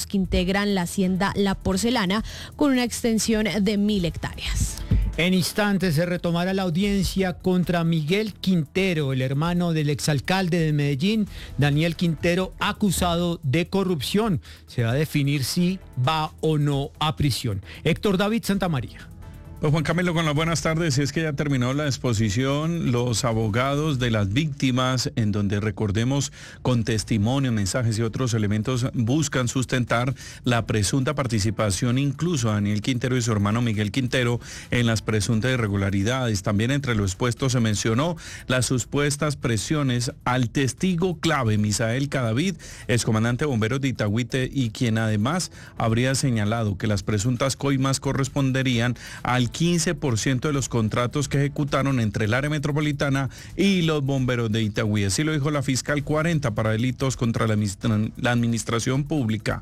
que integran la hacienda La Porcelana, con una extensión de 1.000 hectáreas. En instantes se retomará la audiencia contra Miguel Quintero, el hermano del exalcalde de Medellín, Daniel Quintero, acusado de corrupción. Se va a definir si va o no a prisión. Héctor David Santamaría. Pues Juan Camilo, con las buenas tardes. Es que ya terminó la exposición, los abogados de las víctimas, en donde, recordemos, con testimonio, mensajes y otros elementos buscan sustentar la presunta participación incluso a Daniel Quintero y su hermano Miguel Quintero en las presuntas irregularidades. También entre los expuestos se mencionó las supuestas presiones al testigo clave, Misael Cadavid, excomandante de bomberos de Itagüite, y quien además habría señalado que las presuntas coimas corresponderían al 15% de los contratos que ejecutaron entre el área metropolitana y los bomberos de Itagüí. Así lo dijo la fiscal 40 para delitos contra la administración pública.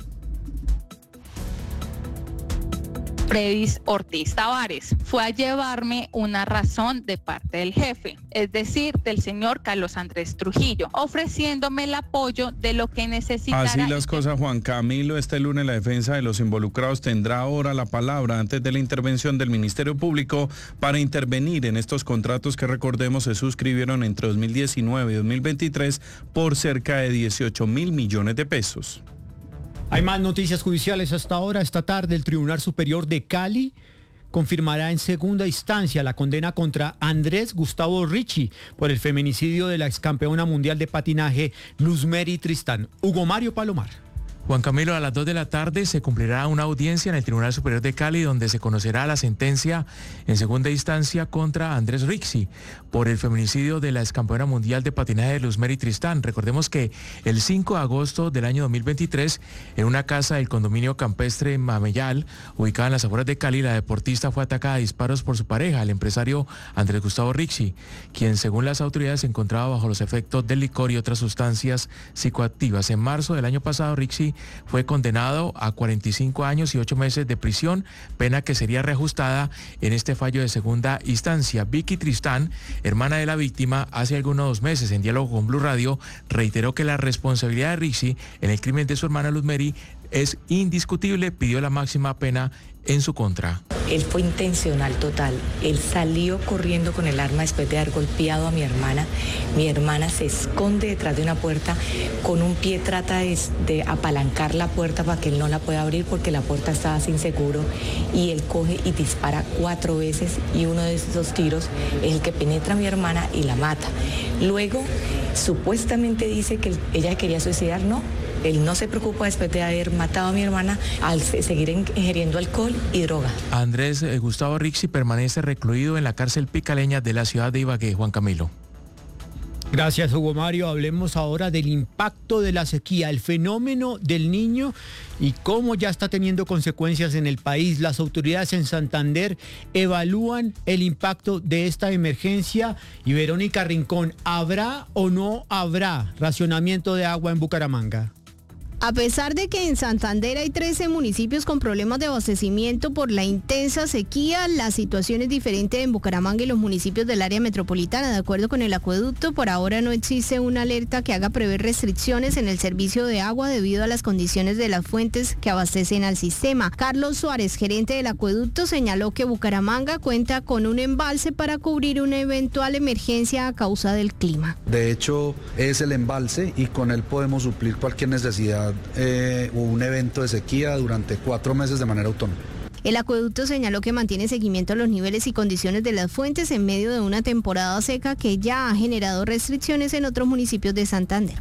Fredis Ortiz Tavares fue a llevarme una razón de parte del jefe, es decir, del señor Carlos Andrés Trujillo, ofreciéndome el apoyo de lo que necesitara. Así las cosas, Juan Camilo. Este lunes la defensa de los involucrados tendrá ahora la palabra antes de la intervención del Ministerio Público para intervenir en estos contratos que, recordemos, se suscribieron entre 2019 y 2023 por cerca de 18.000 millones de pesos. Hay más noticias judiciales hasta ahora. Esta tarde el Tribunal Superior de Cali confirmará en segunda instancia la condena contra Andrés Gustavo Ricci por el feminicidio de la excampeona mundial de patinaje Luzmeri Tristán. Hugo Mario Palomar. Juan Camilo, a las 2 de la tarde se cumplirá una audiencia en el Tribunal Superior de Cali donde se conocerá la sentencia en segunda instancia contra Andrés Ricci por el feminicidio de la excampeona mundial de patinaje Luzmeri Tristán. Recordemos que el 5 de agosto del año 2023, en una casa del condominio campestre Mameyal, ubicada en las afueras de Cali, la deportista fue atacada a disparos por su pareja, el empresario Andrés Gustavo Ricci, quien según las autoridades se encontraba bajo los efectos del licor y otras sustancias psicoactivas. En marzo del año pasado, Ricci fue condenado a 45 años y 8 meses de prisión, pena que sería reajustada en este fallo de segunda instancia. Vicky Tristán, hermana de la víctima, hace algunos meses en diálogo con Blue Radio, reiteró que la responsabilidad de Ricci en el crimen de su hermana Luzmeri es indiscutible, pidió la máxima pena en su contra. Él fue intencional total. Él salió corriendo con el arma después de haber golpeado a mi hermana. Mi hermana se esconde detrás de una puerta, con un pie trata de apalancar la puerta para que él no la pueda abrir porque la puerta estaba sin seguro, y él coge y dispara 4 veces y uno de esos tiros es el que penetra a mi hermana y la mata. Luego, supuestamente dice que ella quería suicidar, no. Él no se preocupa después de haber matado a mi hermana al seguir ingiriendo alcohol y droga. Andrés Gustavo Ricci permanece recluido en la cárcel picaleña de la ciudad de Ibagué. Juan Camilo. Gracias, Hugo Mario. Hablemos ahora del impacto de la sequía, el fenómeno del Niño y cómo ya está teniendo consecuencias en el país. Las autoridades en Santander evalúan el impacto de esta emergencia. Y Verónica Rincón, ¿habrá o no habrá racionamiento de agua en Bucaramanga? A pesar de que en Santander hay 13 municipios con problemas de abastecimiento por la intensa sequía, la situación es diferente en Bucaramanga y los municipios del área metropolitana. De acuerdo con el acueducto, por ahora no existe una alerta que haga prever restricciones en el servicio de agua debido a las condiciones de las fuentes que abastecen al sistema. Carlos Suárez, gerente del acueducto, señaló que Bucaramanga cuenta con un embalse para cubrir una eventual emergencia a causa del clima. De hecho, es el embalse y con él podemos suplir cualquier necesidad o un evento de sequía durante 4 meses de manera autónoma. El acueducto señaló que mantiene seguimiento a los niveles y condiciones de las fuentes en medio de una temporada seca que ya ha generado restricciones en otros municipios de Santander.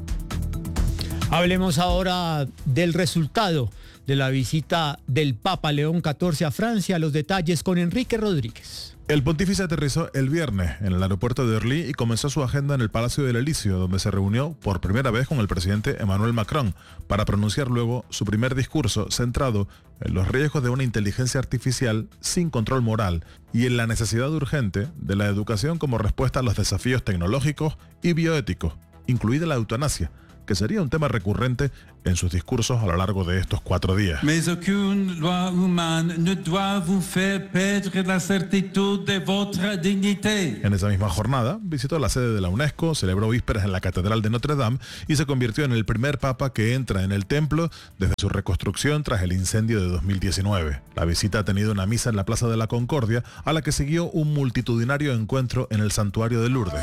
Hablemos ahora del resultado de la visita del Papa León XIV a Francia. Los detalles con Enrique Rodríguez. El pontífice aterrizó el viernes en el aeropuerto de Orly y comenzó su agenda en el Palacio del Elíseo, donde se reunió por primera vez con el presidente Emmanuel Macron para pronunciar luego su primer discurso centrado en los riesgos de una inteligencia artificial sin control moral y en la necesidad urgente de la educación como respuesta a los desafíos tecnológicos y bioéticos, incluida la eutanasia, que sería un tema recurrente en sus discursos a lo largo de estos 4 días. Mais aucune loi humaine ne doit vous faire perdre la certitude de votre dignité. En esa misma jornada, visitó la sede de la UNESCO, celebró vísperas en la Catedral de Notre Dame y se convirtió en el primer papa que entra en el templo desde su reconstrucción tras el incendio de 2019. La visita ha tenido una misa en la Plaza de la Concordia, a la que siguió un multitudinario encuentro en el santuario de Lourdes.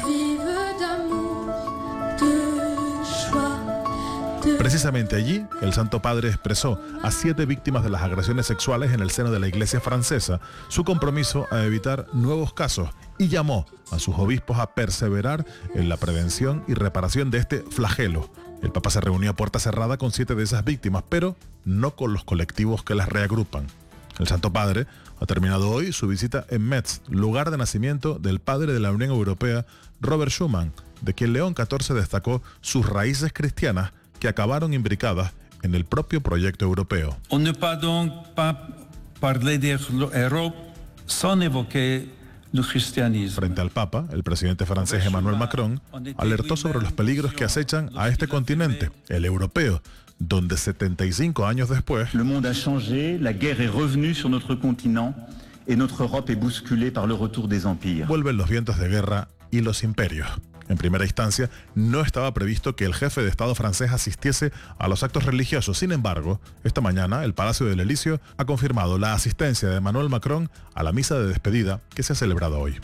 Precisamente allí, el Santo Padre expresó a 7 víctimas de las agresiones sexuales en el seno de la Iglesia francesa su compromiso a evitar nuevos casos y llamó a sus obispos a perseverar en la prevención y reparación de este flagelo. El Papa se reunió a puerta cerrada con 7 de esas víctimas, pero no con los colectivos que las reagrupan. El Santo Padre ha terminado hoy su visita en Metz, lugar de nacimiento del padre de la Unión Europea, Robert Schuman, de quien León XIV destacó sus raíces cristianas que acabaron imbricadas en el propio proyecto europeo. On ne peut donc pas parler d'Europe sans évoquer le christianisme. Frente al Papa, el presidente francés Emmanuel Macron alertó sobre los peligros que acechan a este continente, el europeo, donde 75 años después, le monde a changé, la guerre est revenue sur notre continent et notre Europe est bousculée par le retour des empires. Vuelven los vientos de guerra y los imperios. En primera instancia, no estaba previsto que el jefe de Estado francés asistiese a los actos religiosos. Sin embargo, esta mañana el Palacio del Elíseo ha confirmado la asistencia de Emmanuel Macron a la misa de despedida que se ha celebrado hoy.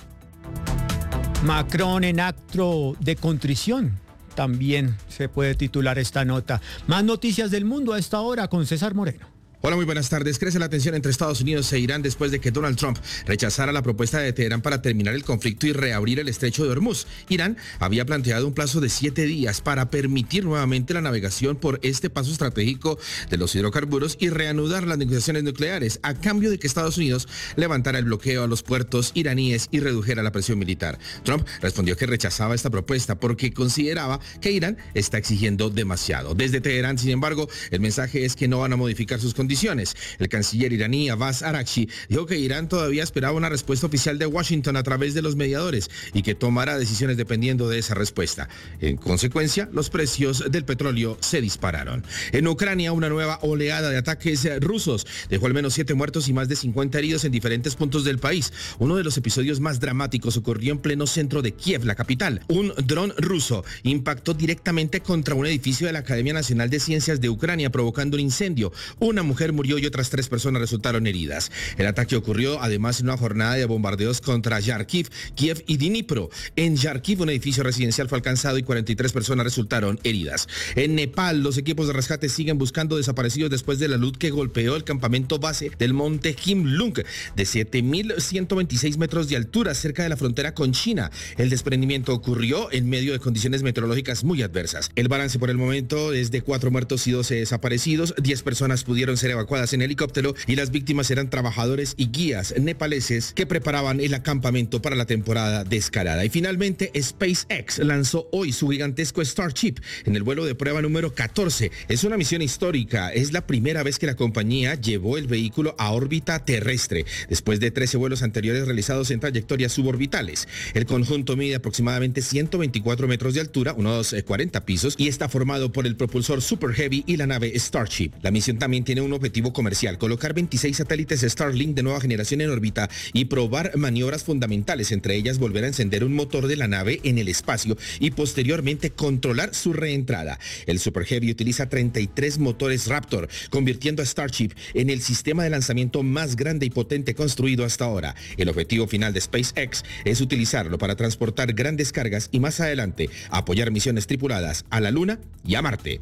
Macron en acto de contrición. También se puede titular esta nota. Más noticias del mundo a esta hora con César Moreno. Hola, muy buenas tardes. Crece la tensión entre Estados Unidos e Irán después de que Donald Trump rechazara la propuesta de Teherán para terminar el conflicto y reabrir el estrecho de Hormuz. Irán había planteado un plazo de 7 días para permitir nuevamente la navegación por este paso estratégico de los hidrocarburos y reanudar las negociaciones nucleares a cambio de que Estados Unidos levantara el bloqueo a los puertos iraníes y redujera la presión militar. Trump respondió que rechazaba esta propuesta porque consideraba que Irán está exigiendo demasiado. Desde Teherán, sin embargo, el mensaje es que no van a modificar sus condiciones. El canciller iraní Abbas Araghchi dijo que Irán todavía esperaba una respuesta oficial de Washington a través de los mediadores y que tomará decisiones dependiendo de esa respuesta. En consecuencia, los precios del petróleo se dispararon. En Ucrania, una nueva oleada de ataques rusos dejó al menos 7 muertos y más de 50 heridos en diferentes puntos del país. Uno de los episodios más dramáticos ocurrió en pleno centro de Kiev, la capital. Un dron ruso impactó directamente contra un edificio de la Academia Nacional de Ciencias de Ucrania, provocando un incendio. Una mujer murió y otras 3 personas resultaron heridas. El ataque ocurrió además en una jornada de bombardeos contra Yarkiv, Kiev y Dnipro. En Yarkiv, un edificio residencial fue alcanzado y 43 personas resultaron heridas. En Nepal, los equipos de rescate siguen buscando desaparecidos después de la luz que golpeó el campamento base del monte Himlung de 7.126 metros de altura cerca de la frontera con China. El desprendimiento ocurrió en medio de condiciones meteorológicas muy adversas. El balance por el momento es de 4 muertos y 12 desaparecidos. 10 personas pudieron ser evacuadas en helicóptero y las víctimas eran trabajadores y guías nepaleses que preparaban el acampamento para la temporada de escalada. Y finalmente, SpaceX lanzó hoy su gigantesco Starship en el vuelo de prueba número 14. Es una misión histórica. Es la primera vez que la compañía llevó el vehículo a órbita terrestre, después de 13 vuelos anteriores realizados en trayectorias suborbitales. El conjunto mide aproximadamente 124 metros de altura, unos 40 pisos, y está formado por el propulsor Super Heavy y la nave Starship. La misión también tiene un objetivo comercial: colocar 26 satélites Starlink de nueva generación en órbita y probar maniobras fundamentales, entre ellas volver a encender un motor de la nave en el espacio y posteriormente controlar su reentrada. El Super Heavy utiliza 33 motores Raptor, convirtiendo a Starship en el sistema de lanzamiento más grande y potente construido hasta ahora. El objetivo final de SpaceX es utilizarlo para transportar grandes cargas y más adelante apoyar misiones tripuladas a la Luna y a Marte.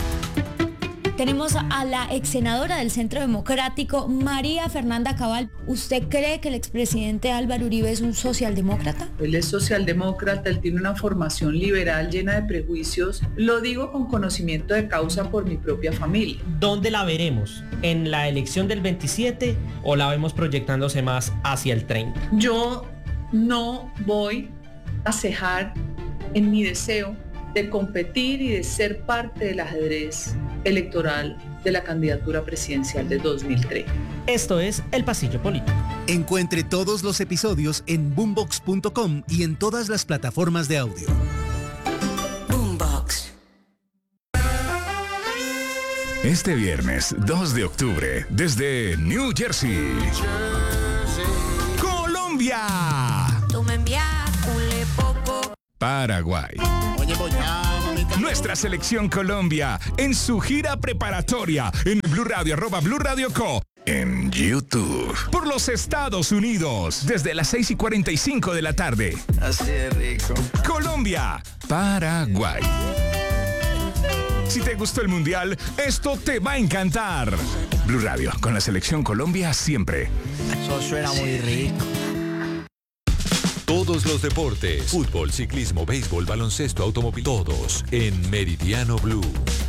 Tenemos a la ex senadora del Centro Democrático, María Fernanda Cabal. ¿Usted cree que el expresidente Álvaro Uribe es un socialdemócrata? Él es socialdemócrata, él tiene una formación liberal llena de prejuicios. Lo digo con conocimiento de causa por mi propia familia. ¿Dónde la veremos? ¿En la elección del 27 o la vemos proyectándose más hacia el 30? Yo no voy a cejar en mi deseo de competir y de ser parte del ajedrez electoral de la candidatura presidencial de 2030. Esto es El Pasillo Político. Encuentre todos los episodios en boombox.com y en todas las plataformas de audio. Este viernes 2 de octubre, desde New Jersey, Colombia, Paraguay. Nuestra selección Colombia en su gira preparatoria en Blue Radio, @Blue Radio Co. En YouTube. Por los Estados Unidos, desde las 6:45 de la tarde. Así de rico. Colombia, Paraguay. Si te gustó el Mundial, esto te va a encantar. Blue Radio, con la selección Colombia siempre. Eso suena muy rico. Todos los deportes, fútbol, ciclismo, béisbol, baloncesto, automóvil, todos en Meridiano Blue.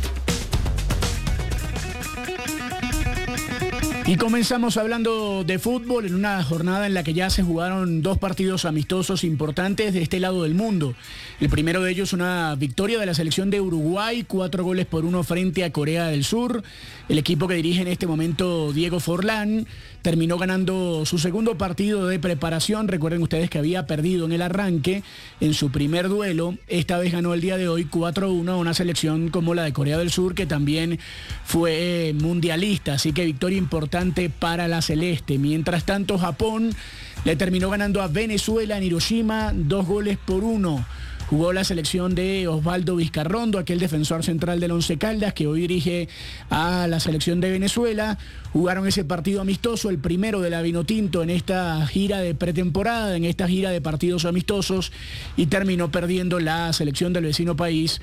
Y comenzamos hablando de fútbol en una jornada en la que ya se jugaron 2 partidos amistosos importantes de este lado del mundo. El primero de ellos, una victoria de la selección de Uruguay, 4-1 frente a Corea del Sur. El equipo que dirige en este momento Diego Forlán terminó ganando su segundo partido de preparación. Recuerden ustedes que había perdido en el arranque en su primer duelo. Esta vez ganó el día de hoy 4-1 a una selección como la de Corea del Sur, que también fue mundialista. Así que victoria importante para la celeste. Mientras tanto, Japón le terminó ganando a Venezuela en Hiroshima 2-1. Jugó la selección de Osvaldo Vizcarrondo, aquel defensor central del Once Caldas que hoy dirige a la selección de Venezuela. Jugaron ese partido amistoso, el primero de la Vinotinto en esta gira de pretemporada, en esta gira de partidos amistosos, y terminó perdiendo la selección del vecino país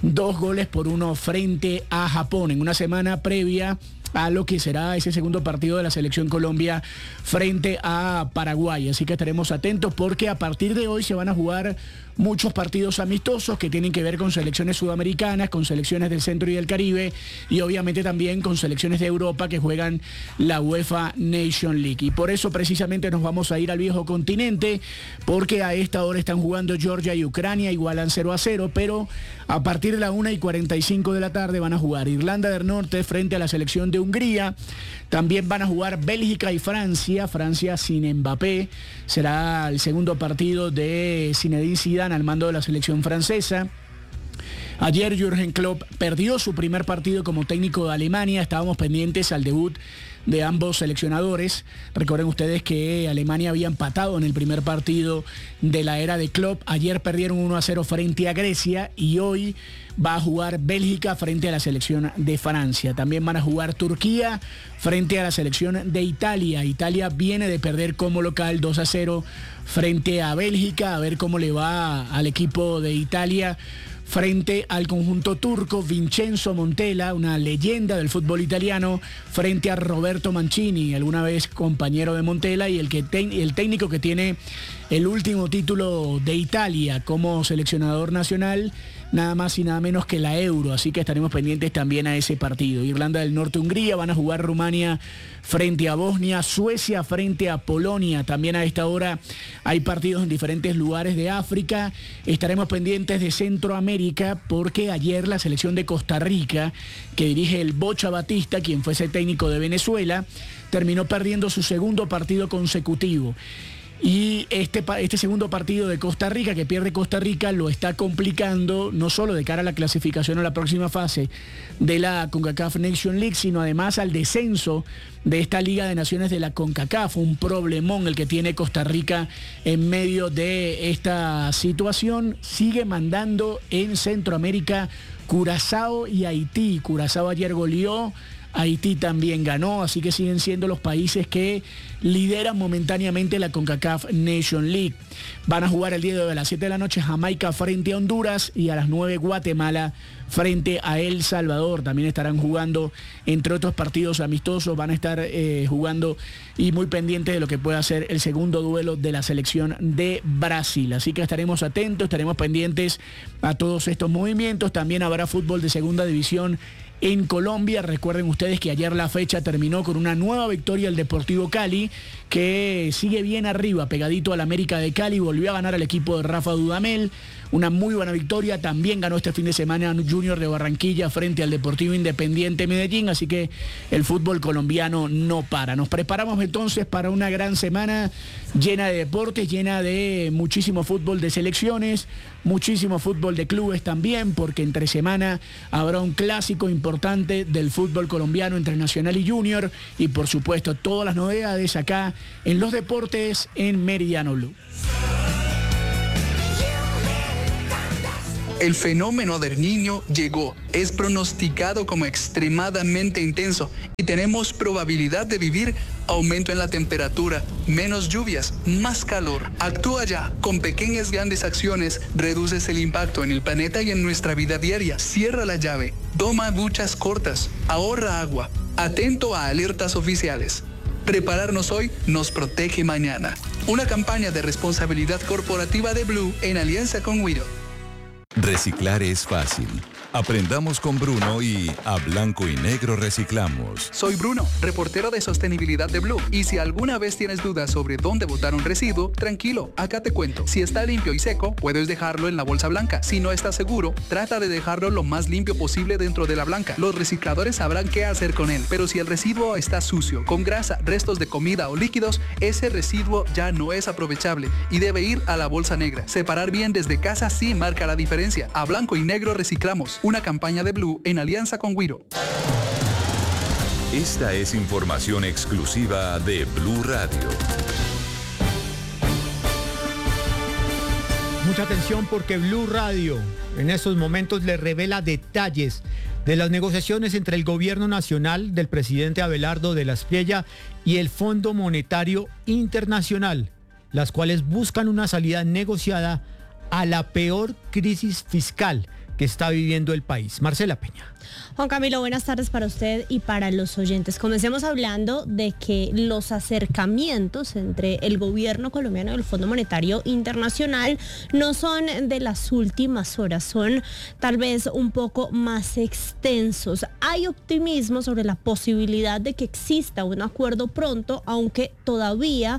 2-1 frente a Japón en una semana previa a lo que será ese segundo partido de la selección Colombia frente a Paraguay. Así que estaremos atentos porque a partir de hoy se van a jugar muchos partidos amistosos que tienen que ver con selecciones sudamericanas, con selecciones del centro y del Caribe, y obviamente también con selecciones de Europa que juegan la UEFA Nation League. Y por eso precisamente nos vamos a ir al viejo continente, porque a esta hora están jugando Georgia y Ucrania, igualan 0-0, pero a partir de la 1:45 de la tarde van a jugar Irlanda del Norte frente a la selección de Hungría. También van a jugar Bélgica y Francia sin Mbappé. Será el segundo partido de Zinedine Zidane al mando de la selección francesa. Ayer Jürgen Klopp perdió su primer partido como técnico de Alemania. Estábamos pendientes al debut de ambos seleccionadores. Recuerden ustedes que Alemania había empatado en el primer partido de la era de Klopp. Ayer perdieron 1-0 frente a Grecia y hoy va a jugar Bélgica frente a la selección de Francia. También van a jugar Turquía frente a la selección de Italia. Italia viene de perder como local 2-0 frente a Bélgica. A ver cómo le va al equipo de Italia frente al conjunto turco. Vincenzo Montella, una leyenda del fútbol italiano, frente a Roberto Mancini, alguna vez compañero de Montella y el técnico que tiene el último título de Italia como seleccionador nacional, nada más y nada menos que la Euro. Así que estaremos pendientes también a ese partido. Irlanda del Norte, Hungría, van a jugar Rumania frente a Bosnia, Suecia frente a Polonia. También a esta hora hay partidos en diferentes lugares de África. Estaremos pendientes de Centroamérica porque ayer la selección de Costa Rica, que dirige el Bocha Batista, quien fuese técnico de Venezuela, terminó perdiendo su segundo partido consecutivo. Y este segundo partido de Costa Rica, que pierde Costa Rica, lo está complicando no solo de cara a la clasificación a la próxima fase de la CONCACAF Nation League, sino además al descenso de esta Liga de Naciones de la CONCACAF. Un problemón el que tiene Costa Rica en medio de esta situación. Sigue mandando en Centroamérica Curazao y Haití. Curazao ayer goleó, Haití también ganó, así que siguen siendo los países que lideran momentáneamente la CONCACAF Nation League. Van a jugar el día de hoy a las 7 de la noche Jamaica frente a Honduras y a las 9 Guatemala frente a El Salvador. También estarán jugando, entre otros partidos amistosos, van a estar jugando y muy pendientes de lo que pueda ser el segundo duelo de la selección de Brasil. Así que estaremos atentos, estaremos pendientes a todos estos movimientos. También habrá fútbol de segunda división en Colombia. Recuerden ustedes que ayer la fecha terminó con una nueva victoria del Deportivo Cali, que sigue bien arriba, pegadito al América de Cali. Volvió a ganar el equipo de Rafa Dudamel, una muy buena victoria. También ganó este fin de semana Junior de Barranquilla frente al Deportivo Independiente Medellín, así que el fútbol colombiano no para. Nos preparamos entonces para una gran semana llena de deportes, llena de muchísimo fútbol de selecciones, muchísimo fútbol de clubes también, porque entre semana habrá un clásico importante del fútbol colombiano entre Nacional y Junior, y por supuesto todas las novedades acá en los deportes en Meridiano Blue. El fenómeno del Niño llegó, es pronosticado como extremadamente intenso y tenemos probabilidad de vivir aumento en la temperatura, menos lluvias, más calor. Actúa ya, con pequeñas grandes acciones reduces el impacto en el planeta y en nuestra vida diaria. Cierra la llave, toma duchas cortas, ahorra agua, atento a alertas oficiales. Prepararnos hoy nos protege mañana. Una campaña de responsabilidad corporativa de Blue en alianza con Wido. Reciclar es fácil. Aprendamos con Bruno y a blanco y negro reciclamos. Soy Bruno, reportero de sostenibilidad de Blue. Y si alguna vez tienes dudas sobre dónde botar un residuo, tranquilo, acá te cuento. Si está limpio y seco, puedes dejarlo en la bolsa blanca. Si no estás seguro, trata de dejarlo lo más limpio posible dentro de la blanca. Los recicladores sabrán qué hacer con él. Pero si el residuo está sucio, con grasa, restos de comida o líquidos, ese residuo ya no es aprovechable y debe ir a la bolsa negra. Separar bien desde casa sí marca la diferencia. A blanco y negro reciclamos. Una campaña de Blue en alianza con Wiro. Esta es información exclusiva de Blue Radio. Mucha atención porque Blue Radio en estos momentos le revela detalles de las negociaciones entre el gobierno nacional del presidente Abelardo de la Espriella y el Fondo Monetario Internacional, las cuales buscan una salida negociada a la peor crisis fiscal que está viviendo el país. Marcela Peña. Juan Camilo, buenas tardes para usted y para los oyentes. Comencemos hablando de que los acercamientos entre el gobierno colombiano y el Fondo Monetario Internacional no son de las últimas horas, son tal vez un poco más extensos. Hay optimismo sobre la posibilidad de que exista un acuerdo pronto, aunque todavía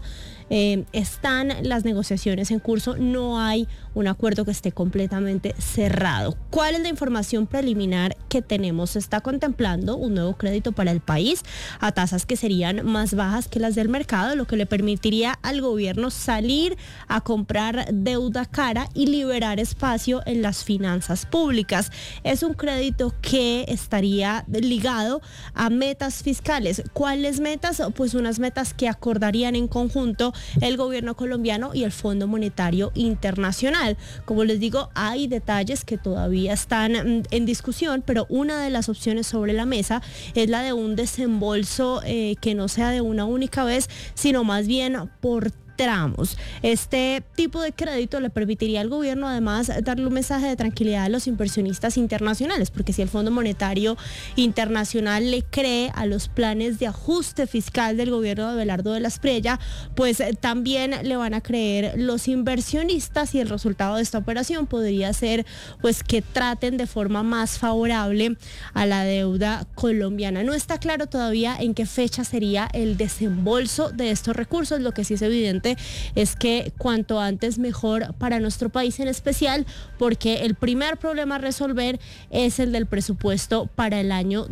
están las negociaciones en curso, no hay un acuerdo que esté completamente cerrado. ¿Cuál es la información preliminar que tenemos? Se está contemplando un nuevo crédito para el país a tasas que serían más bajas que las del mercado, lo que le permitiría al gobierno salir a comprar deuda cara y liberar espacio en las finanzas públicas. Es un crédito que estaría ligado a metas fiscales. ¿Cuáles metas? Pues unas metas que acordarían en conjunto el gobierno colombiano y el Fondo Monetario Internacional. Como les digo, hay detalles que todavía están en discusión, pero una de las opciones sobre la mesa es la de un desembolso que no sea de una única vez, sino más bien por tramos. Este tipo de crédito le permitiría al gobierno además darle un mensaje de tranquilidad a los inversionistas internacionales, porque si el Fondo Monetario Internacional le cree a los planes de ajuste fiscal del gobierno de Abelardo de la Espriella, pues también le van a creer los inversionistas, y el resultado de esta operación podría ser pues que traten de forma más favorable a la deuda colombiana. No está claro todavía en qué fecha sería el desembolso de estos recursos. Lo que sí es evidente es que cuanto antes mejor para nuestro país, en especial porque el primer problema a resolver es el del presupuesto para el año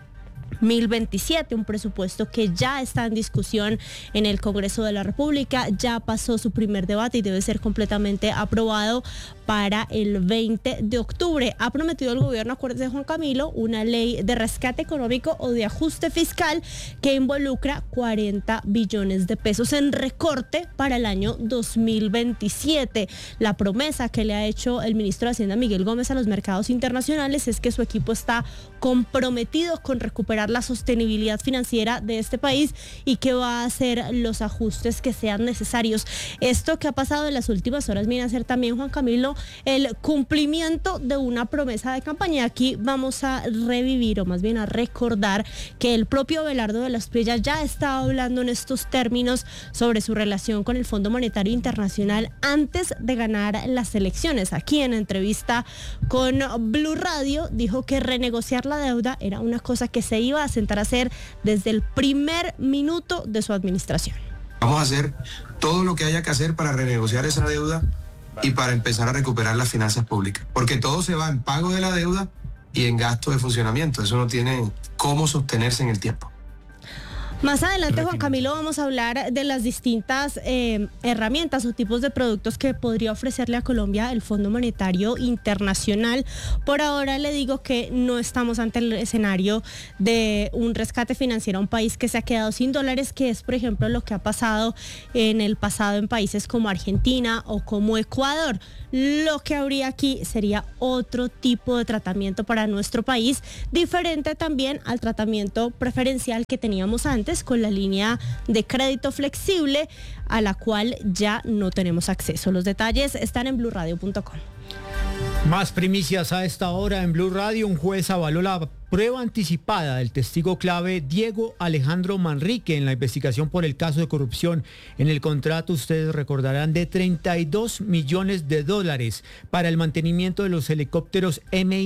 2027, un presupuesto que ya está en discusión en el Congreso de la República, ya pasó su primer debate y debe ser completamente aprobado para el 20 de octubre. Ha prometido el gobierno, acuérdese Juan Camilo, una ley de rescate económico o de ajuste fiscal que involucra 40 billones de pesos en recorte para el año 2027. La promesa que le ha hecho el ministro de Hacienda, Miguel Gómez, a los mercados internacionales es que su equipo está comprometido con recuperar la sostenibilidad financiera de este país y que va a hacer los ajustes que sean necesarios. Esto que ha pasado en las últimas horas viene a ser también, Juan Camilo, el cumplimiento de una promesa de campaña. Aquí vamos a revivir, o más bien a recordar, que el propio Abelardo de la Espriella ya estaba hablando en estos términos sobre su relación con el Fondo Monetario Internacional antes de ganar las elecciones. Aquí en entrevista con Blue Radio dijo que renegociar la deuda era una cosa que se iba a sentar a hacer desde el primer minuto de su administración. Vamos a hacer todo lo que haya que hacer para renegociar esa deuda y para empezar a recuperar las finanzas públicas. Porque todo se va en pago de la deuda y en gasto de funcionamiento. Eso no tiene cómo sostenerse en el tiempo. Más adelante, Juan Camilo, vamos a hablar de las distintas herramientas o tipos de productos que podría ofrecerle a Colombia el Fondo Monetario Internacional. Por ahora le digo que no estamos ante el escenario de un rescate financiero a un país que se ha quedado sin dólares, que es, por ejemplo, lo que ha pasado en el pasado en países como Argentina o como Ecuador. Lo que habría aquí sería otro tipo de tratamiento para nuestro país, diferente también al tratamiento preferencial que teníamos antes con la línea de crédito flexible, a la cual ya no tenemos acceso. Los detalles están en blurradio.com. Más primicias a esta hora en Blue Radio. Un juez avaló la prueba anticipada del testigo clave Diego Alejandro Manrique en la investigación por el caso de corrupción en el contrato, ustedes recordarán, de $32 millones para el mantenimiento de los helicópteros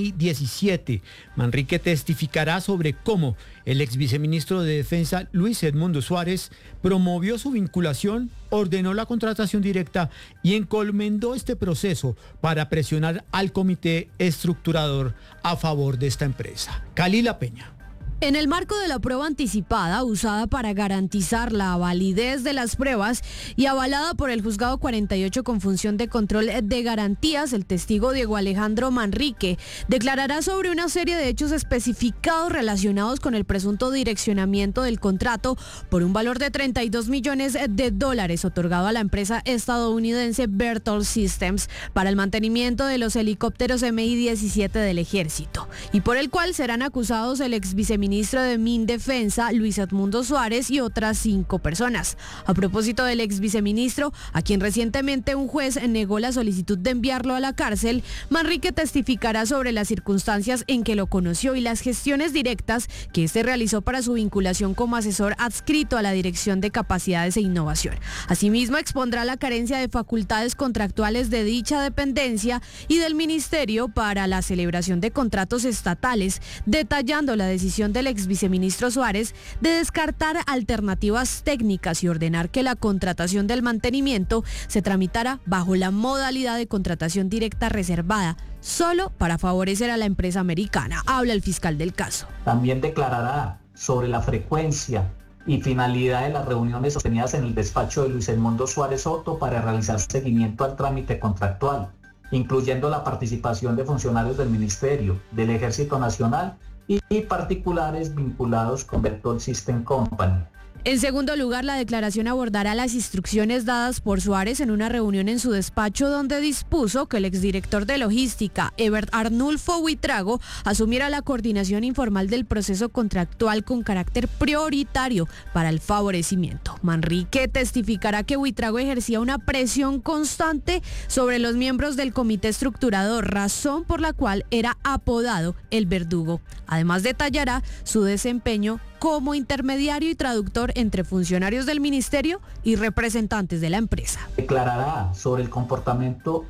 Mi-17. Manrique testificará sobre cómo el ex viceministro de Defensa Luis Edmundo Suárez promovió su vinculación, ordenó la contratación directa y encomendó este proceso para presionar al comité estructurador a favor de esta empresa. Kalila Peña. En el marco de la prueba anticipada usada para garantizar la validez de las pruebas y avalada por el Juzgado 48 con función de control de garantías, el testigo Diego Alejandro Manrique declarará sobre una serie de hechos especificados relacionados con el presunto direccionamiento del contrato por un valor de $32 millones otorgado a la empresa estadounidense Berthold Systems para el mantenimiento de los helicópteros Mi-17 del ejército, y por el cual serán acusados el ex viceministro de Mindefensa, Luis Edmundo Suárez, y otras 5 personas. A propósito del ex viceministro, a quien recientemente un juez negó la solicitud de enviarlo a la cárcel, Manrique testificará sobre las circunstancias en que lo conoció y las gestiones directas que este realizó para su vinculación como asesor adscrito a la Dirección de Capacidades e Innovación. Asimismo, expondrá la carencia de facultades contractuales de dicha dependencia y del ministerio para la celebración de contratos estatales, detallando la decisión del ex viceministro Suárez de descartar alternativas técnicas y ordenar que la contratación del mantenimiento se tramitara bajo la modalidad de contratación directa reservada solo para favorecer a la empresa americana. Habla el fiscal del caso. También declarará sobre la frecuencia y finalidad de las reuniones sostenidas en el despacho de Luis Edmundo Suárez Soto para realizar seguimiento al trámite contractual, incluyendo la participación de funcionarios del Ministerio, del Ejército Nacional y particulares vinculados con Berthold System Company. En segundo lugar, la declaración abordará las instrucciones dadas por Suárez en una reunión en su despacho, donde dispuso que el exdirector de logística, Ebert Arnulfo Huitrago, asumiera la coordinación informal del proceso contractual con carácter prioritario para el favorecimiento. Manrique testificará que Huitrago ejercía una presión constante sobre los miembros del comité estructurador, razón por la cual era apodado el Verdugo. Además, detallará su desempeño como intermediario y traductor entre funcionarios del ministerio y representantes de la empresa. Declarará sobre el comportamiento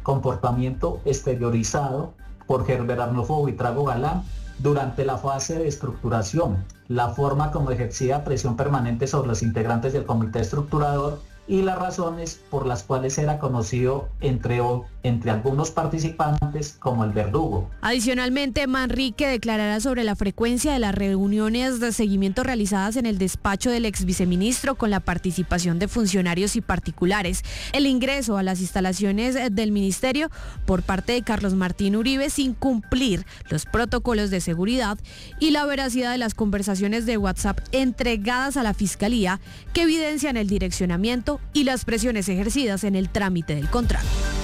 exteriorizado por Herbert Arnulfo Huitrago Galán durante la fase de estructuración, la forma como ejercía presión permanente sobre los integrantes del comité estructurador y las razones por las cuales era conocido entre algunos participantes como el Verdugo. Adicionalmente, Manrique declarará sobre la frecuencia de las reuniones de seguimiento realizadas en el despacho del ex viceministro con la participación de funcionarios y particulares, el ingreso a las instalaciones del ministerio por parte de Carlos Martín Uribe sin cumplir los protocolos de seguridad y la veracidad de las conversaciones de WhatsApp entregadas a la Fiscalía que evidencian el direccionamiento y las presiones ejercidas en el trámite del contrato.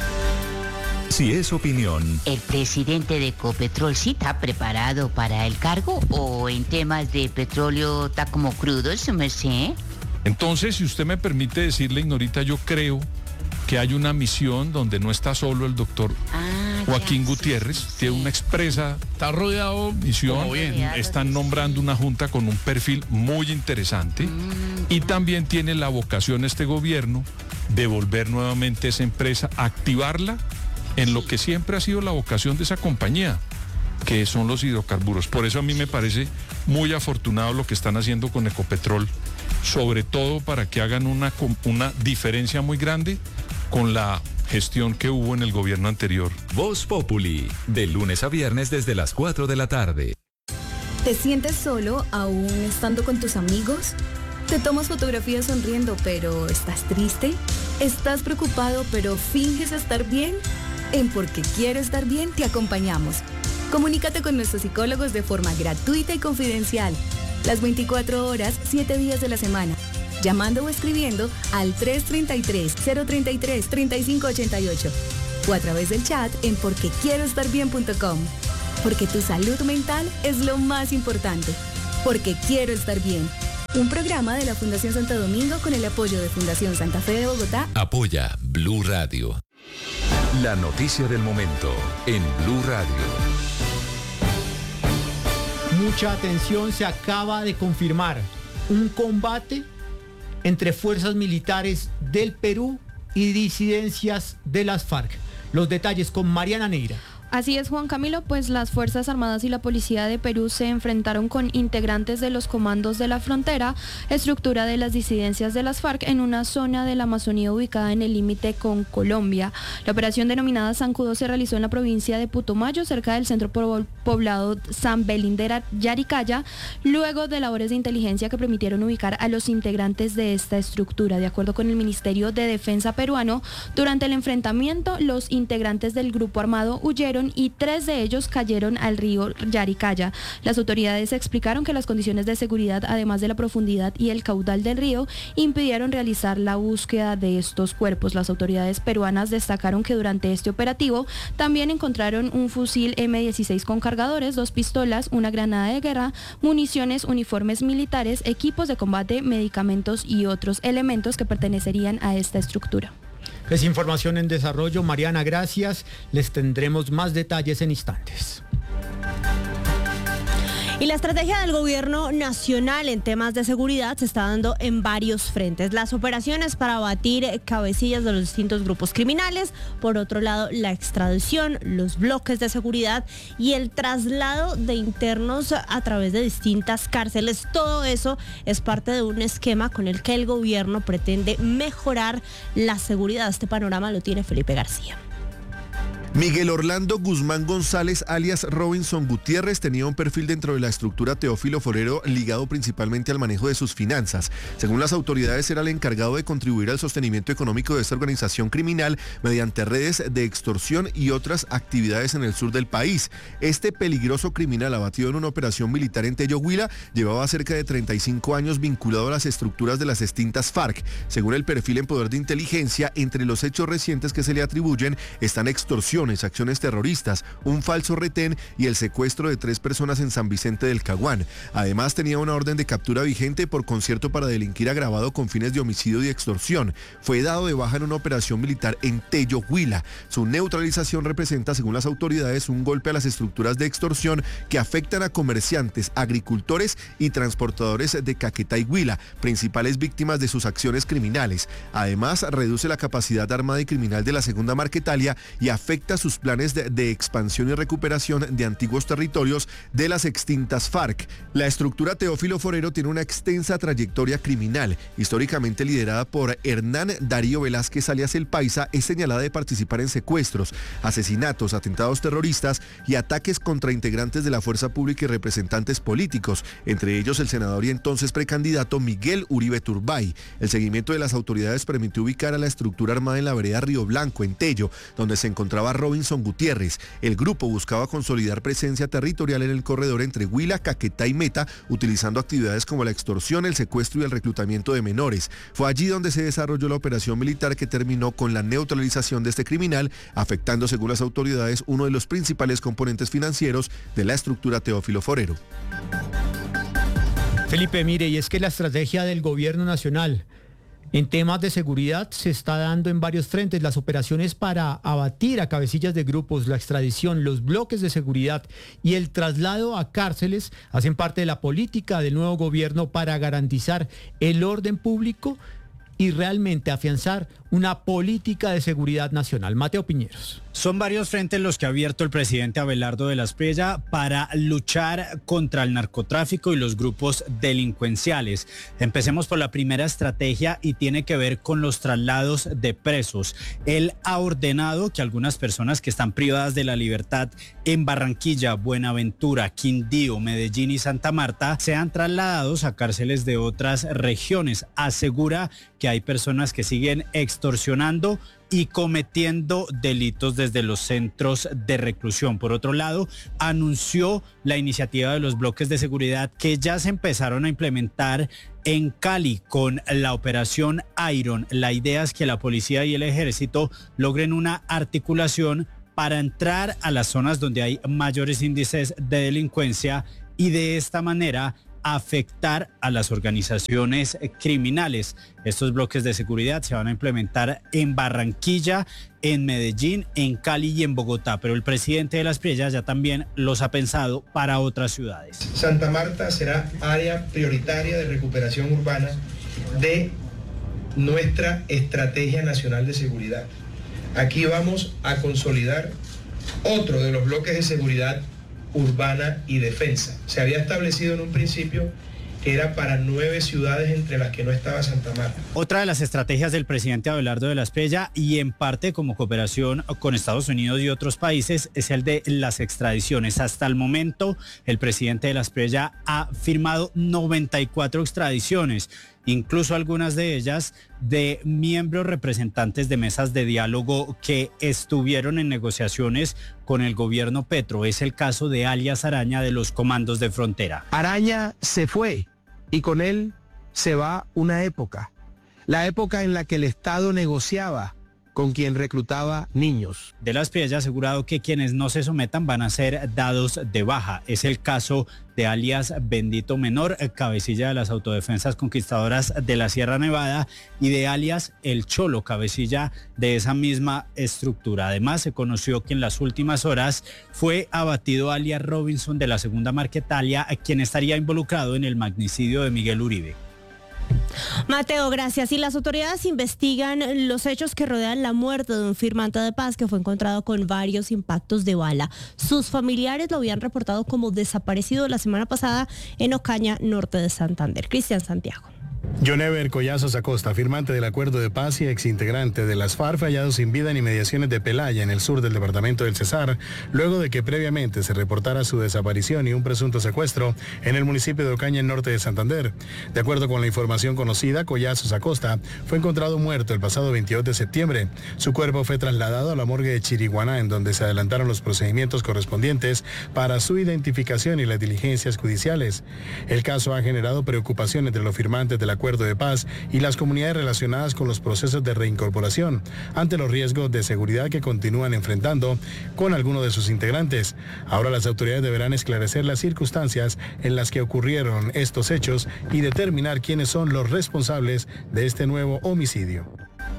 Si es opinión. ¿El presidente de Ecopetrol sí está preparado para el cargo o en temas de petróleo está como crudo, su merced? Entonces, si usted me permite decirle, Ignorita, yo creo que hay una misión donde no está solo el doctor Joaquín Gutiérrez, tiene una expresa, está rodeado misión, están nombrando una junta con un perfil muy interesante y también tiene la vocación este gobierno de volver nuevamente esa empresa, activarla en lo que siempre ha sido la vocación de esa compañía, que son los hidrocarburos. Por eso a mí me parece muy afortunado lo que están haciendo con Ecopetrol, sobre todo para que hagan una diferencia muy grande con la gestión que hubo en el gobierno anterior. Voz Populi, de lunes a viernes desde las 4 de la tarde. ¿Te sientes solo aún estando con tus amigos? ¿Te tomas fotografías sonriendo pero estás triste? ¿Estás preocupado pero finges estar bien? En Porque Quiero Estar Bien te acompañamos. Comunícate con nuestros psicólogos de forma gratuita y confidencial. Las 24 horas, 7 días de la semana. Llamando o escribiendo al 333-033-3588 o a través del chat en porquequieroestarbien.com. Porque tu salud mental es lo más importante. Porque Quiero Estar Bien. Un programa de la Fundación Santo Domingo con el apoyo de Fundación Santa Fe de Bogotá. Apoya Blue Radio. La noticia del momento en Blue Radio. Mucha atención, se acaba de confirmar un combate entre fuerzas militares del Perú y disidencias de las FARC. Los detalles con Mariana Neira. Así es, Juan Camilo, pues las Fuerzas Armadas y la Policía de Perú se enfrentaron con integrantes de los comandos de la frontera, estructura de las disidencias de las FARC, en una zona de la Amazonía ubicada en el límite con Colombia. La operación denominada Zancudo se realizó en la provincia de Putumayo, cerca del centro poblado San Belín de Yaricaya, luego de labores de inteligencia que permitieron ubicar a los integrantes de esta estructura. De acuerdo con el Ministerio de Defensa peruano, durante el enfrentamiento, los integrantes del grupo armado huyeron y 3 de ellos cayeron al río Yaricaya. Las autoridades explicaron que las condiciones de seguridad, además de la profundidad y el caudal del río, impidieron realizar la búsqueda de estos cuerpos. Las autoridades peruanas destacaron que durante este operativo también encontraron un fusil M16 con cargadores, 2 pistolas, una granada de guerra, municiones, uniformes militares, equipos de combate, medicamentos y otros elementos que pertenecerían a esta estructura. Es información en desarrollo. Mariana, gracias. Les tendremos más detalles en instantes. Y la estrategia del gobierno nacional en temas de seguridad se está dando en varios frentes. Las operaciones para abatir cabecillas de los distintos grupos criminales, por otro lado la extradición, los bloques de seguridad y el traslado de internos a través de distintas cárceles. Todo eso es parte de un esquema con el que el gobierno pretende mejorar la seguridad. Este panorama lo tiene Felipe García. Miguel Orlando Guzmán González, alias Robinson Gutiérrez, tenía un perfil dentro de la estructura Teófilo Forero ligado principalmente al manejo de sus finanzas. Según las autoridades, era el encargado de contribuir al sostenimiento económico de esta organización criminal mediante redes de extorsión y otras actividades en el sur del país. Este peligroso criminal, abatido en una operación militar en Tello, Huila, llevaba cerca de 35 años vinculado a las estructuras de las extintas FARC. Según el perfil en poder de inteligencia, entre los hechos recientes que se le atribuyen están extorsión, acciones terroristas, un falso retén y el secuestro de 3 personas en San Vicente del Caguán. Además, tenía una orden de captura vigente por concierto para delinquir agravado con fines de homicidio y extorsión. Fue dado de baja en una operación militar en Tello, Huila. Su neutralización representa, según las autoridades, un golpe a las estructuras de extorsión que afectan a comerciantes, agricultores y transportadores de Caquetá y Huila, principales víctimas de sus acciones criminales. Además, reduce la capacidad armada y criminal de la Segunda Marquetalia y afecta sus planes de expansión y recuperación de antiguos territorios de las extintas FARC. La estructura Teófilo Forero tiene una extensa trayectoria criminal. Históricamente liderada por Hernán Darío Velázquez alias El Paisa, es señalada de participar en secuestros, asesinatos, atentados terroristas y ataques contra integrantes de la fuerza pública y representantes políticos, entre ellos el senador y entonces precandidato Miguel Uribe Turbay. El seguimiento de las autoridades permitió ubicar a la estructura armada en la vereda Río Blanco, en Tello, donde se encontraba Robinson Gutiérrez. El grupo buscaba consolidar presencia territorial en el corredor entre Huila, Caquetá y Meta, utilizando actividades como la extorsión, el secuestro y el reclutamiento de menores. Fue allí donde se desarrolló la operación militar que terminó con la neutralización de este criminal, afectando, según las autoridades, uno de los principales componentes financieros de la estructura Teófilo Forero. Felipe, mire, y es que la estrategia del gobierno nacional en temas de seguridad se está dando en varios frentes. Las operaciones para abatir a cabecillas de grupos, la extradición, los bloques de seguridad y el traslado a cárceles hacen parte de la política del nuevo gobierno para garantizar el orden público y realmente afianzar una política de seguridad nacional. Mateo Piñeros. Son varios frentes los que ha abierto el presidente Abelardo de la Espriella para luchar contra el narcotráfico y los grupos delincuenciales. Empecemos por la primera estrategia y tiene que ver con los traslados de presos. Él ha ordenado que algunas personas que están privadas de la libertad en Barranquilla, Buenaventura, Quindío, Medellín y Santa Marta sean trasladados a cárceles de otras regiones. Asegura que hay personas que siguen extorsionando y cometiendo delitos desde los centros de reclusión. Por otro lado, anunció la iniciativa de los bloques de seguridad que ya se empezaron a implementar en Cali con la operación Iron. La idea es que la policía y el ejército logren una articulación para entrar a las zonas donde hay mayores índices de delincuencia y de esta manera afectar a las organizaciones criminales. Estos bloques de seguridad se van a implementar en Barranquilla, en Medellín, en Cali y en Bogotá, pero el presidente de la Espriella ya también los ha pensado para otras ciudades. Santa Marta será área prioritaria de recuperación urbana de nuestra Estrategia Nacional de Seguridad. Aquí vamos a consolidar otro de los bloques de seguridad urbana y defensa. Se había establecido en un principio que era para 9 ciudades entre las que no estaba Santa Marta. Otra de las estrategias del presidente Abelardo de la Espriella y en parte como cooperación con Estados Unidos y otros países es el de las extradiciones. Hasta el momento el presidente de la Espriella ha firmado 94 extradiciones, incluso algunas de ellas de miembros representantes de mesas de diálogo que estuvieron en negociaciones con el gobierno Petro. Es el caso de alias Araña de los Comandos de Frontera. Araña se fue y con él se va una época, la época en la que el Estado negociaba con quien reclutaba niños. De la Espriella ha asegurado que quienes no se sometan van a ser dados de baja. Es el caso de alias Bendito Menor, cabecilla de las autodefensas conquistadoras de la Sierra Nevada, y de alias El Cholo, cabecilla de esa misma estructura. Además, se conoció que en las últimas horas fue abatido alias Robinson de la Segunda Marquetalia, quien estaría involucrado en el magnicidio de Miguel Uribe. Mateo, gracias. Y las autoridades investigan los hechos que rodean la muerte de un firmante de paz que fue encontrado con varios impactos de bala. Sus familiares lo habían reportado como desaparecido la semana pasada en Ocaña, norte de Santander. Cristian Santiago. Jonever Collazos Acosta, firmante del acuerdo de paz y exintegrante de las FARC, hallado sin vida en inmediaciones de Pelaya, en el sur del departamento del Cesar, luego de que previamente se reportara su desaparición y un presunto secuestro en el municipio de Ocaña, en norte de Santander. De acuerdo con la información conocida, Collazos Acosta fue encontrado muerto el pasado 22 de septiembre. Su cuerpo fue trasladado a la morgue de Chiriguaná, en donde se adelantaron los procedimientos correspondientes para su identificación y las diligencias judiciales. El caso ha generado preocupación entre los firmantes del acuerdo de paz y las comunidades relacionadas con los procesos de reincorporación ante los riesgos de seguridad que continúan enfrentando con algunos de sus integrantes. Ahora las autoridades deberán esclarecer las circunstancias en las que ocurrieron estos hechos y determinar quiénes son los responsables de este nuevo homicidio.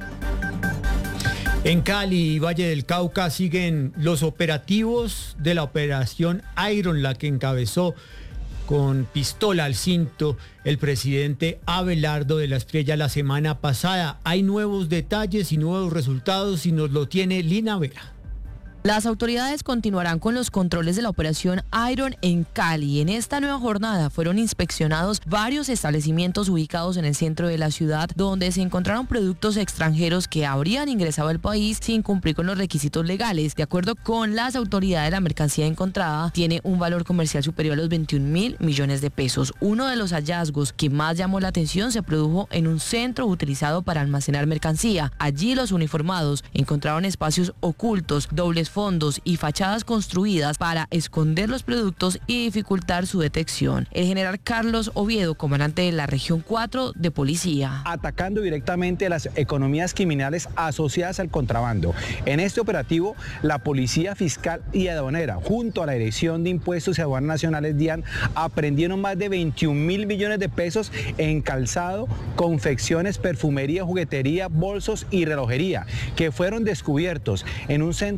En Cali y Valle del Cauca siguen los operativos de la operación Iron, la que encabezó con pistola al cinto el presidente Abelardo de la Espriella la semana pasada. Hay nuevos detalles y nuevos resultados y nos lo tiene Lina Vera. Las autoridades continuarán con los controles de la operación Iron en Cali. En esta nueva jornada fueron inspeccionados varios establecimientos ubicados en el centro de la ciudad, donde se encontraron productos extranjeros que habrían ingresado al país sin cumplir con los requisitos legales. De acuerdo con las autoridades, la mercancía encontrada tiene un valor comercial superior a los 21.000 millones de pesos. Uno de los hallazgos que más llamó la atención se produjo en un centro utilizado para almacenar mercancía. Allí los uniformados encontraron espacios ocultos, dobles fondos y fachadas construidas para esconder los productos y dificultar su detección. El general Carlos Oviedo, comandante de la región 4 de policía. Atacando directamente las economías criminales asociadas al contrabando. En este operativo, la Policía Fiscal y Aduanera, junto a la Dirección de Impuestos y Aduanas Nacionales DIAN, aprendieron más de 21.000 millones de pesos en calzado, confecciones, perfumería, juguetería, bolsos y relojería, que fueron descubiertos en un centro de acopio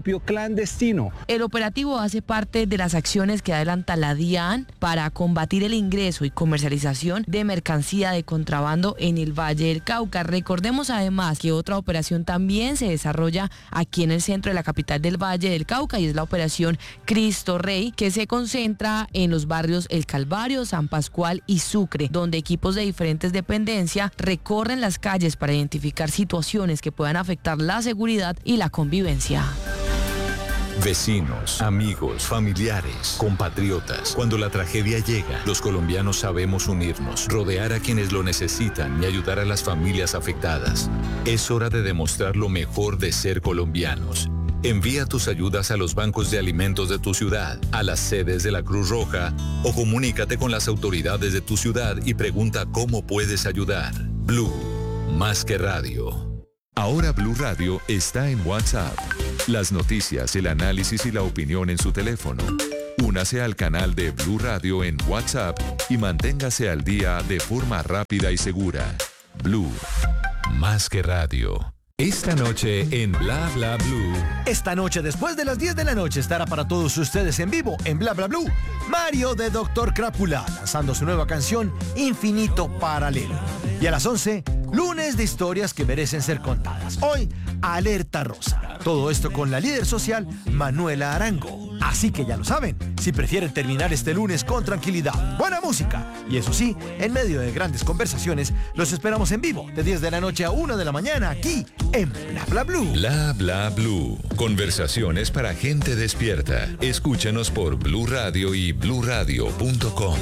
acopio clandestino. El operativo hace parte de las acciones que adelanta la DIAN para combatir el ingreso y comercialización de mercancía de contrabando en el Valle del Cauca. Recordemos además que otra operación también se desarrolla aquí en el centro de la capital del Valle del Cauca y es la operación Cristo Rey, que se concentra en los barrios El Calvario, San Pascual y Sucre, donde equipos de diferentes dependencias recorren las calles para identificar situaciones que puedan afectar la seguridad y la convivencia. Vecinos, amigos, familiares, compatriotas. Cuando la tragedia llega, los colombianos sabemos unirnos, rodear a quienes lo necesitan y ayudar a las familias afectadas. Es hora de demostrar lo mejor de ser colombianos. Envía tus ayudas a los bancos de alimentos de tu ciudad, a las sedes de la Cruz Roja o comunícate con las autoridades de tu ciudad y pregunta cómo puedes ayudar. Blue, más que radio. Ahora Blue Radio está en WhatsApp. Las noticias, el análisis y la opinión en su teléfono. Únase al canal de Blue Radio en WhatsApp y manténgase al día de forma rápida y segura. Blue, más que radio. Esta noche en Bla Bla Blue. Esta noche después de las 10 de la noche estará para todos ustedes en vivo en Bla Bla Blue Mario de Dr. Crápula, lanzando su nueva canción Infinito Paralelo. Y a las 11, lunes de historias que merecen ser contadas. Hoy, Alerta Rosa. Todo esto con la líder social Manuela Arango. Así que ya lo saben, si prefieren terminar este lunes con tranquilidad, buena música y eso sí, en medio de grandes conversaciones, los esperamos en vivo de 10 de la noche a 1 de la mañana aquí en Bla Bla Blue. Bla Bla Blue. Conversaciones para gente despierta. Escúchanos por Blue Radio y bluradio.com.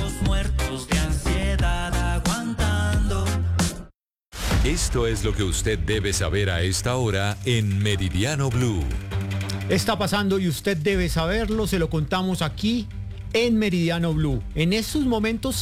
Esto es lo que usted debe saber a esta hora en Meridiano Blue. Está pasando y usted debe saberlo, se lo contamos aquí en Meridiano Blue. En estos momentos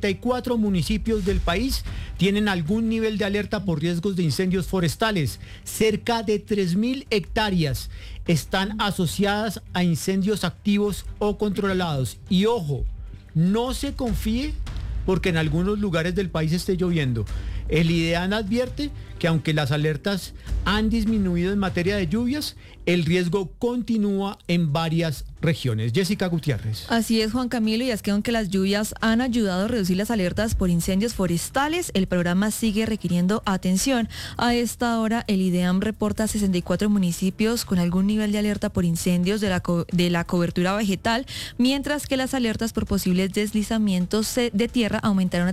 64 municipios del país tienen algún nivel de alerta por riesgos de incendios forestales. Cerca de 3.000 hectáreas están asociadas a incendios activos o controlados. Y ojo, no se confíe porque en algunos lugares del país esté lloviendo. El IDEAN advierte que aunque las alertas han disminuido en materia de lluvias, el riesgo continúa en varias regiones. Jessica Gutiérrez. Así es, Juan Camilo, y es que aunque las lluvias han ayudado a reducir las alertas por incendios forestales, el programa sigue requiriendo atención. A esta hora, el IDEAM reporta 64 municipios con algún nivel de alerta por incendios de la cobertura vegetal, mientras que las alertas por posibles deslizamientos de tierra aumentaron a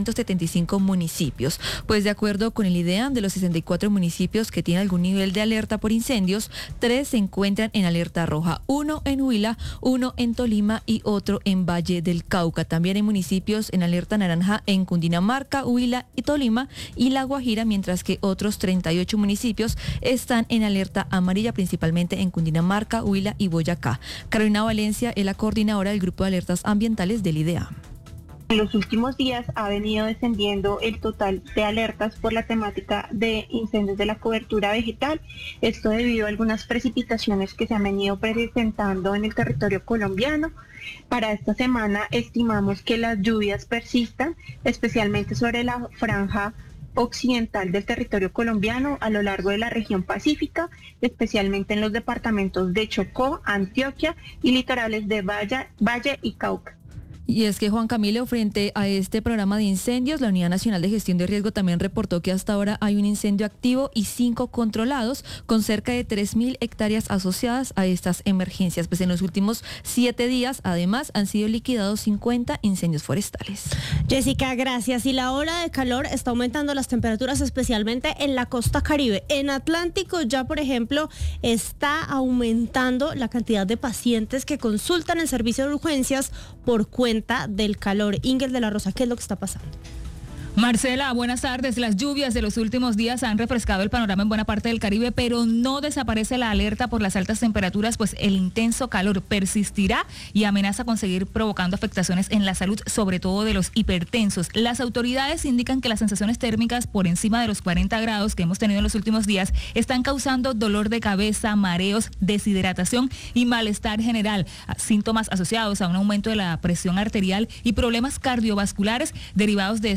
375 municipios. Pues de acuerdo con el IDEAM, de los 64 municipios que tienen algún nivel de alerta por incendios, 3 se encuentran en alerta roja, 1 en Huila, 1 en Tolima y otro en Valle del Cauca. También hay municipios en alerta naranja en Cundinamarca, Huila y Tolima y La Guajira, mientras que otros 38 municipios están en alerta amarilla, principalmente en Cundinamarca, Huila y Boyacá. Carolina Valencia es la coordinadora del Grupo de Alertas Ambientales del IDEAM. En los últimos días ha venido descendiendo el total de alertas por la temática de incendios de la cobertura vegetal. Esto debido a algunas precipitaciones que se han venido presentando en el territorio colombiano. Para esta semana estimamos que las lluvias persistan, especialmente sobre la franja occidental del territorio colombiano a lo largo de la región pacífica, especialmente en los departamentos de Chocó, Antioquia y litorales de Valle y Cauca. Y es que, Juan Camilo, frente a este programa de incendios, la Unidad Nacional de Gestión de Riesgo también reportó que hasta ahora hay un incendio activo y 5 controlados, con cerca de 3.000 hectáreas asociadas a estas emergencias. Pues en los últimos 7 días, además, han sido liquidados 50 incendios forestales. Jessica, gracias. Y la ola de calor está aumentando las temperaturas, especialmente en la costa Caribe. En Atlántico ya, por ejemplo, está aumentando la cantidad de pacientes que consultan el servicio de urgencias por cuenta del calor. Ingel de la Rosa, ¿qué es lo que está pasando? Marcela, buenas tardes. Las lluvias de los últimos días han refrescado el panorama en buena parte del Caribe, pero no desaparece la alerta por las altas temperaturas, pues el intenso calor persistirá y amenaza con seguir provocando afectaciones en la salud, sobre todo de los hipertensos. Las autoridades indican que las sensaciones térmicas por encima de los 40 grados que hemos tenido en los últimos días están causando dolor de cabeza, mareos, deshidratación y malestar general, síntomas asociados a un aumento de la presión arterial y problemas cardiovasculares derivados de estas altas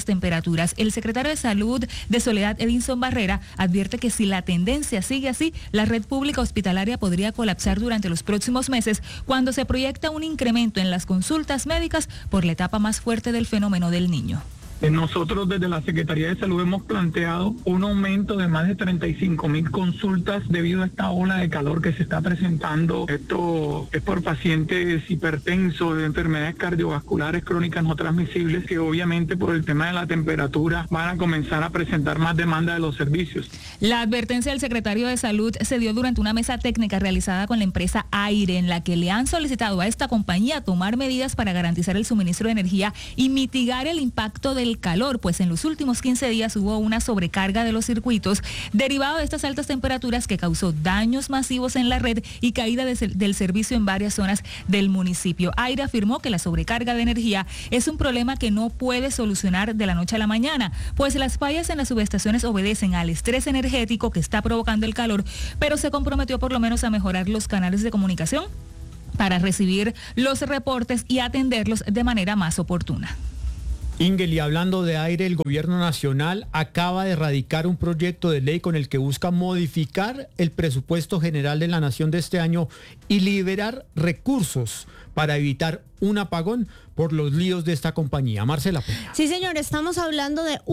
altas temperaturas. El secretario de Salud de Soledad, Edinson Barrera, advierte que si la tendencia sigue así, la red pública hospitalaria podría colapsar durante los próximos meses, cuando se proyecta un incremento en las consultas médicas por la etapa más fuerte del fenómeno del Niño. Nosotros desde la Secretaría de Salud hemos planteado un aumento de más de 35,000 consultas debido a esta ola de calor que se está presentando. Esto es por pacientes hipertensos, de enfermedades cardiovasculares crónicas no transmisibles, que obviamente por el tema de la temperatura van a comenzar a presentar más demanda de los servicios. La advertencia del secretario de Salud se dio durante una mesa técnica realizada con la empresa Aire, en la que le han solicitado a esta compañía tomar medidas para garantizar el suministro de energía y mitigar el impacto del calor, pues en los últimos 15 días hubo una sobrecarga de los circuitos derivado de estas altas temperaturas que causó daños masivos en la red y caída del servicio en varias zonas del municipio. Aire afirmó que la sobrecarga de energía es un problema que no puede solucionar de la noche a la mañana, pues las fallas en las subestaciones obedecen al estrés energético que está provocando el calor, pero se comprometió por lo menos a mejorar los canales de comunicación para recibir los reportes y atenderlos de manera más oportuna. Ingel, y hablando de Aire, el gobierno nacional acaba de radicar un proyecto de ley con el que busca modificar el presupuesto general de la nación de este año y liberar recursos para evitar un apagón por los líos de esta compañía. Marcela Peña. Sí, señor, estamos hablando de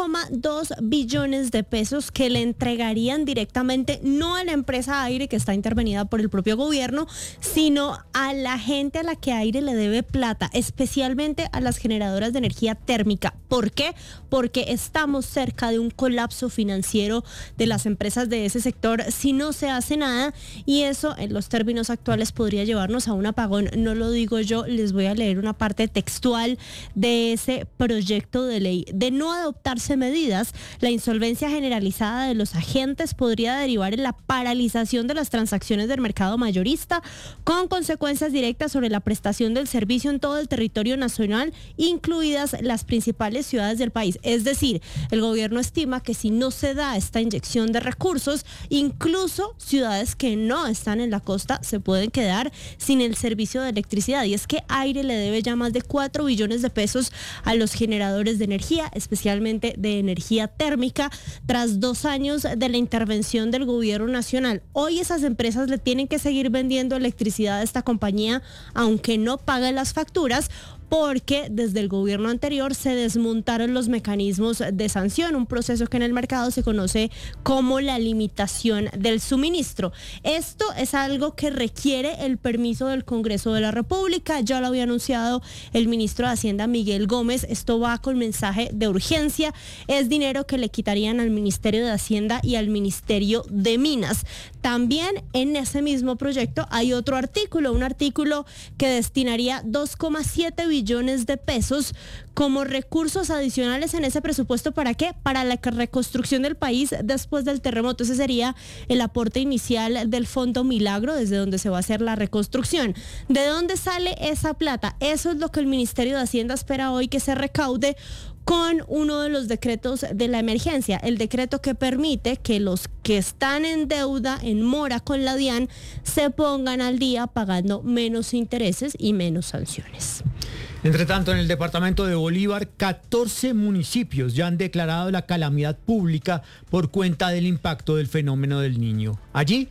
1,2 billones de pesos que le entregarían directamente no a la empresa Aire, que está intervenida por el propio gobierno, sino a la gente a la que Aire le debe plata, especialmente a las generadoras de energía térmica. ¿Por qué? Porque estamos cerca de un colapso financiero de las empresas de ese sector si no se hace nada, y eso en los términos actuales podría llevarnos a un apagón. No lo digo yo, les voy a leer una parte textual de ese proyecto de ley. De no adoptarse medidas, la insolvencia generalizada de los agentes podría derivar en la paralización de las transacciones del mercado mayorista, con consecuencias directas sobre la prestación del servicio en todo el territorio nacional, incluidas las principales ciudades del país. Es decir, el gobierno estima que si no se da esta inyección de recursos, incluso ciudades que no están en la costa se pueden quedar sin el servicio de electricidad. Y es que Aire le debe ya más de 4 billones de pesos a los generadores de energía, especialmente de energía térmica, tras 2 años de la intervención del gobierno nacional. Hoy esas empresas le tienen que seguir vendiendo electricidad a esta compañía, aunque no pague las facturas, porque desde el gobierno anterior se desmontaron los mecanismos de sanción, un proceso que en el mercado se conoce como la limitación del suministro. Esto es algo que requiere el permiso del Congreso de la República. Ya lo había anunciado el ministro de Hacienda, Miguel Gómez. Esto va con mensaje de urgencia. Es dinero que le quitarían al Ministerio de Hacienda y al Ministerio de Minas. También en ese mismo proyecto hay otro artículo, un artículo que destinaría 2,7 billones de pesos como recursos adicionales en ese presupuesto. ¿Para qué? Para la reconstrucción del país después del terremoto. Ese sería el aporte inicial del Fondo Milagro, desde donde se va a hacer la reconstrucción. ¿De dónde sale esa plata? Eso es lo que el Ministerio de Hacienda espera hoy que se recaude con uno de los decretos de la emergencia, el decreto que permite que los que están en deuda, en mora con la DIAN, se pongan al día pagando menos intereses y menos sanciones. Entre tanto, en el departamento de Bolívar, 14 municipios ya han declarado la calamidad pública por cuenta del impacto del fenómeno del Niño. Allí,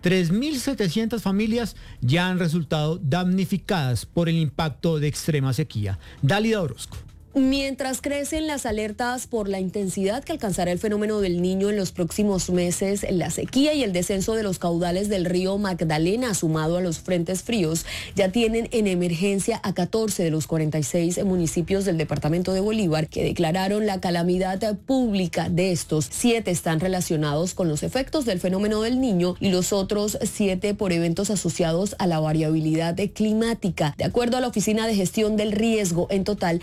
3.700 familias ya han resultado damnificadas por el impacto de extrema sequía. Dálida Orozco. Mientras crecen las alertas por la intensidad que alcanzará el fenómeno del Niño en los próximos meses, la sequía y el descenso de los caudales del río Magdalena, sumado a los frentes fríos, ya tienen en emergencia a 14 de los 46 municipios del departamento de Bolívar que declararon la calamidad pública. De estos, 7 están relacionados con los efectos del fenómeno del Niño y los otros 7 por eventos asociados a la variabilidad climática. De acuerdo a la Oficina de Gestión del Riesgo, en total,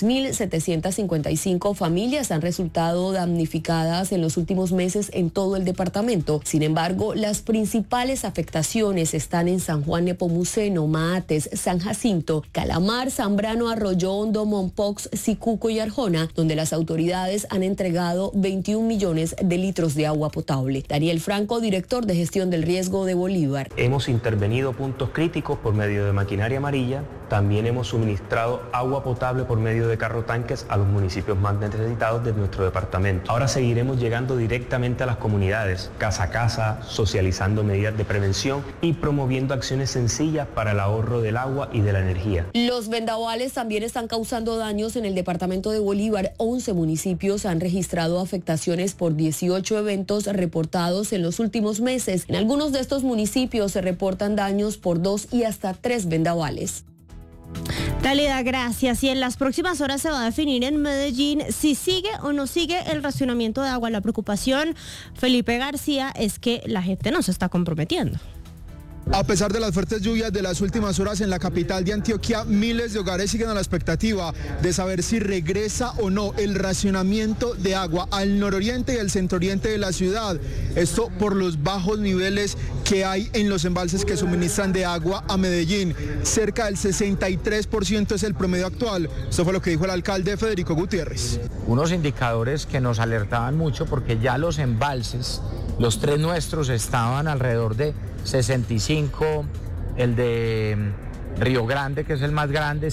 3.755 familias han resultado damnificadas en los últimos meses en todo el departamento. Sin embargo, las principales afectaciones están en San Juan Nepomuceno, Maates, San Jacinto, Calamar, Zambrano, Arroyo Hondo, Mompox, Sicuco y Arjona, donde las autoridades han entregado 21 millones de litros de agua potable. Daniel Franco, director de Gestión del Riesgo de Bolívar. Hemos intervenido puntos críticos por medio de maquinaria amarilla también hemos suministrado agua potable por medio de carro tanques a los municipios más necesitados de nuestro departamento. Ahora seguiremos llegando directamente a las comunidades, casa a casa, socializando medidas de prevención y promoviendo acciones sencillas para el ahorro del agua y de la energía. Los vendavales también están causando daños en el departamento de Bolívar. 11 municipios han registrado afectaciones por 18 eventos reportados en los últimos meses. En algunos de estos municipios se reportan daños por 2 y hasta 3 vendavales. Talida, gracias. Y en las próximas horas se va a definir en Medellín si sigue o no sigue el racionamiento de agua. La preocupación, Felipe García, es que la gente no se está comprometiendo. A pesar de las fuertes lluvias de las últimas horas en la capital de Antioquia, miles de hogares siguen a la expectativa de saber si regresa o no el racionamiento de agua al nororiente y al centro-oriente de la ciudad. Esto por los bajos niveles que hay en los embalses que suministran de agua a Medellín. Cerca del 63% es el promedio actual. Esto fue lo que dijo el alcalde Federico Gutiérrez. Unos indicadores que nos alertaban mucho porque ya los embalses, los 3 nuestros, estaban alrededor de 65, el de Río Grande, que es el más grande,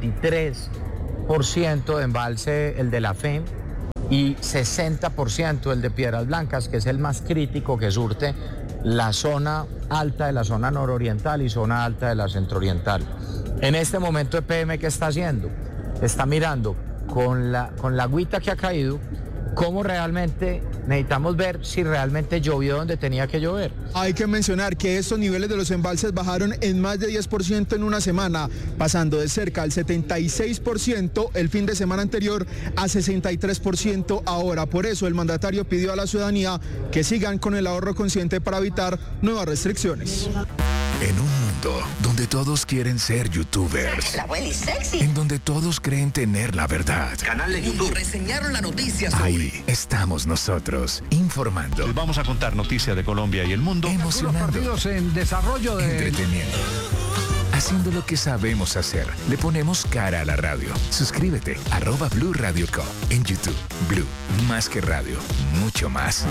63% de embalse, el de la FEM, y 60% el de Piedras Blancas, que es el más crítico, que surte la zona alta de la zona nororiental y zona alta de la centrooriental. En este momento EPM, ¿qué está haciendo? Está mirando con la agüita que ha caído, cómo realmente necesitamos ver si realmente llovió donde tenía que llover. Hay que mencionar que estos niveles de los embalses bajaron en más de 10% en una semana, pasando de cerca al 76% el fin de semana anterior a 63% ahora. Por eso el mandatario pidió a la ciudadanía que sigan con el ahorro consciente para evitar nuevas restricciones. En un mundo donde todos quieren ser youtubers, la abuela sexy, en donde todos creen tener la verdad, canal de YouTube, reseñaron la noticia sobre... Ahí estamos nosotros, informando. Les vamos a contar noticias de Colombia y el mundo. Emocionando. Partidos en desarrollo de... Entreteniendo. Haciendo lo que sabemos hacer. Le ponemos cara a la radio. Suscríbete, @Blue Radio Co. En YouTube. Blue, más que radio, mucho más.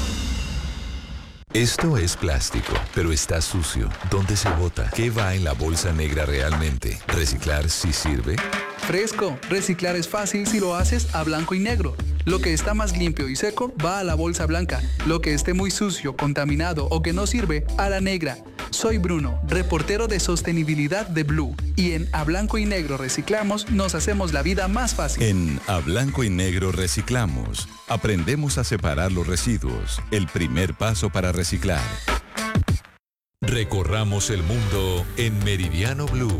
Esto es plástico, pero está sucio. ¿Dónde se bota? ¿Qué va en la bolsa negra realmente? ¿Reciclar sí sirve? Fresco, reciclar es fácil si lo haces a blanco y negro. Lo que está más limpio y seco va a la bolsa blanca. Lo que esté muy sucio, contaminado o que no sirve, a la negra. Soy Bruno, reportero de sostenibilidad de Blue. Y en A Blanco y Negro Reciclamos nos hacemos la vida más fácil. En A Blanco y Negro Reciclamos, aprendemos a separar los residuos. El primer paso para reciclar. Recorramos el mundo en Meridiano Blue.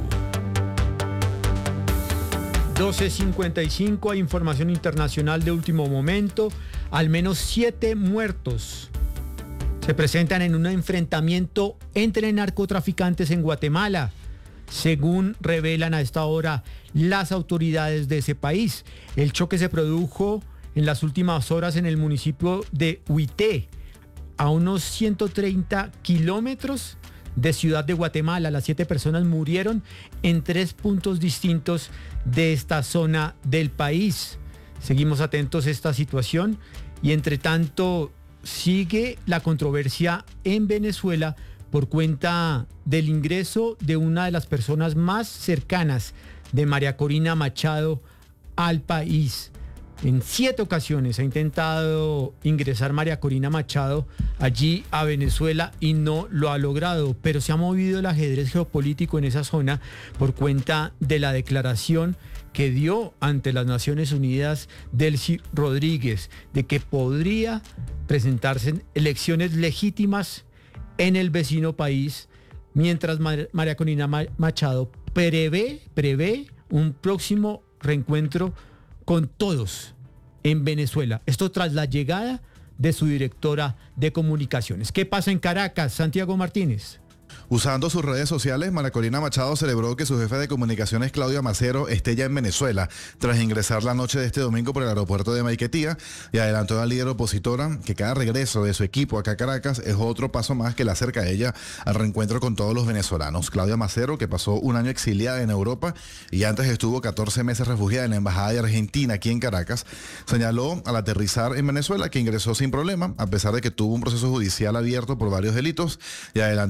12:55, hay información internacional de último momento. Al menos 7 muertos se presentan en un enfrentamiento entre narcotraficantes en Guatemala, según revelan a esta hora las autoridades de ese país. El choque se produjo en las últimas horas en el municipio de Huité, a unos 130 kilómetros de Ciudad de Guatemala. Las 7 personas murieron en 3 puntos distintos de esta zona del país. Seguimos atentos a esta situación y entre tanto sigue la controversia en Venezuela por cuenta del ingreso de una de las personas más cercanas de María Corina Machado al país. En 7 ocasiones ha intentado ingresar María Corina Machado allí a Venezuela y no lo ha logrado, pero se ha movido el ajedrez geopolítico en esa zona por cuenta de la declaración que dio ante las Naciones Unidas Delcy Rodríguez de que podría presentarse en elecciones legítimas en el vecino país, mientras María Corina Machado prevé un próximo reencuentro con todos en Venezuela. Esto tras la llegada de su directora de comunicaciones. ¿Qué pasa en Caracas, Santiago Martínez? Usando sus redes sociales, María Corina Machado celebró que su jefe de comunicaciones, Claudia Macero, esté ya en Venezuela, tras ingresar la noche de este domingo por el aeropuerto de Maiquetía, y adelantó a la líder opositora que cada regreso de su equipo acá a Caracas es otro paso más que la acerca a ella al reencuentro con todos los venezolanos. Claudia Macero, que pasó un año exiliada en Europa y antes estuvo 14 meses refugiada en la Embajada de Argentina aquí en Caracas, señaló al aterrizar en Venezuela que ingresó sin problema, a pesar de que tuvo un proceso judicial abierto por varios delitos, y adelantó que llega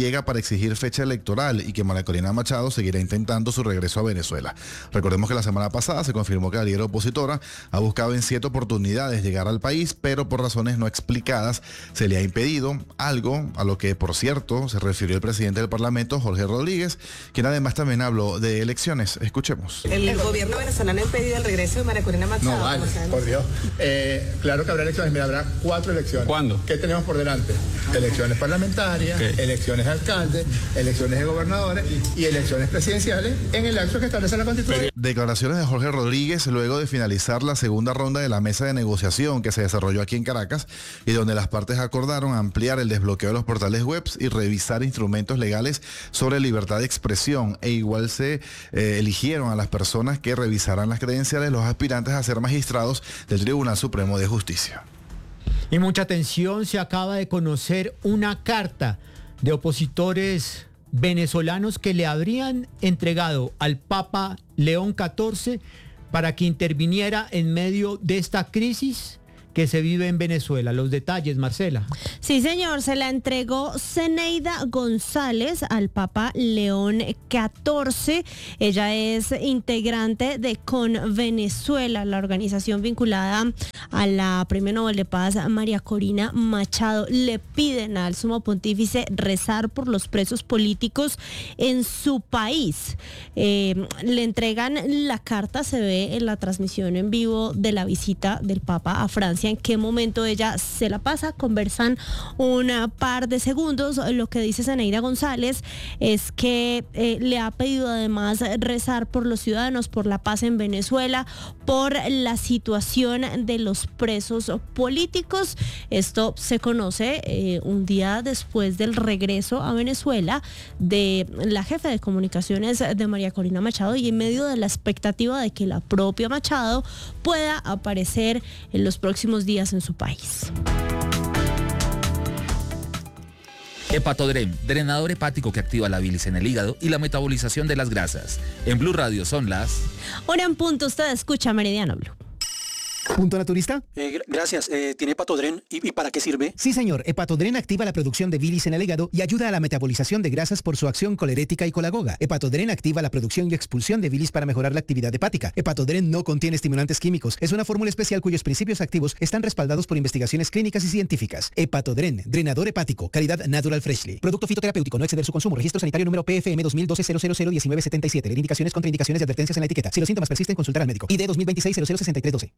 llega para exigir fecha electoral y que María Corina Machado seguirá intentando su regreso a Venezuela. Recordemos que la semana pasada se confirmó que la líder opositora ha buscado en 7 oportunidades llegar al país, pero por razones no explicadas se le ha impedido, algo a lo que, por cierto, se refirió el presidente del Parlamento, Jorge Rodríguez, quien además también habló de elecciones. Escuchemos. ¿El gobierno venezolano ha impedido el regreso de María Corina Machado? No, vale, por Dios. Claro que habrá elecciones, mira, habrá 4 elecciones. ¿Cuándo? ¿Qué tenemos por delante? Elecciones parlamentarias, elecciones de alcaldes, elecciones de gobernadores y elecciones presidenciales en el acto que establece la Constitución. Declaraciones de Jorge Rodríguez luego de finalizar la segunda ronda de la mesa de negociación que se desarrolló aquí en Caracas y donde las partes acordaron ampliar el desbloqueo de los portales web y revisar instrumentos legales sobre libertad de expresión, e igual se eligieron a las personas que revisarán las credenciales de los aspirantes a ser magistrados del Tribunal Supremo de Justicia. Y mucha atención, se acaba de conocer una carta de opositores venezolanos que le habrían entregado al Papa León XIV para que interviniera en medio de esta crisis que se vive en Venezuela. Los detalles, Marcela. Sí, señor, se la entregó Zeneida González al Papa León XIV. Ella es integrante de Con Venezuela, la organización vinculada a la Premio Nobel de Paz María Corina Machado. Le piden al Sumo Pontífice rezar por los presos políticos en su país. Le entregan la carta, se ve en la transmisión en vivo de la visita del Papa a Francia, en qué momento ella se la pasa, conversan un par de segundos. Lo que dice Zeneida González es que le ha pedido además rezar por los ciudadanos, por la paz en Venezuela, por la situación de los presos políticos. Esto se conoce un día después del regreso a Venezuela de la jefe de comunicaciones de María Corina Machado y en medio de la expectativa de que la propia Machado pueda aparecer en los próximos días en su país. Hepatodren, drenador hepático que activa la bilis en el hígado y la metabolización de las grasas. En Blue Radio son las... Hora en punto, usted escucha Meridiano Blue. ¿Punto naturista? Gracias. ¿Tiene Hepatodren? ¿Y para qué sirve? Sí, señor. Hepatodren activa la producción de bilis en el hígado y ayuda a la metabolización de grasas por su acción colerética y colagoga. Hepatodren activa la producción y expulsión de bilis para mejorar la actividad hepática. Hepatodren no contiene estimulantes químicos. Es una fórmula especial cuyos principios activos están respaldados por investigaciones clínicas y científicas. Hepatodren, drenador hepático, calidad Natural Freshly. Producto fitoterapéutico, no exceder su consumo. Registro sanitario número PFM 2012-001977. Leer indicaciones, contraindicaciones y advertencias en la etiqueta. Si los síntomas persisten, consultar al médico. ID 2026-006312.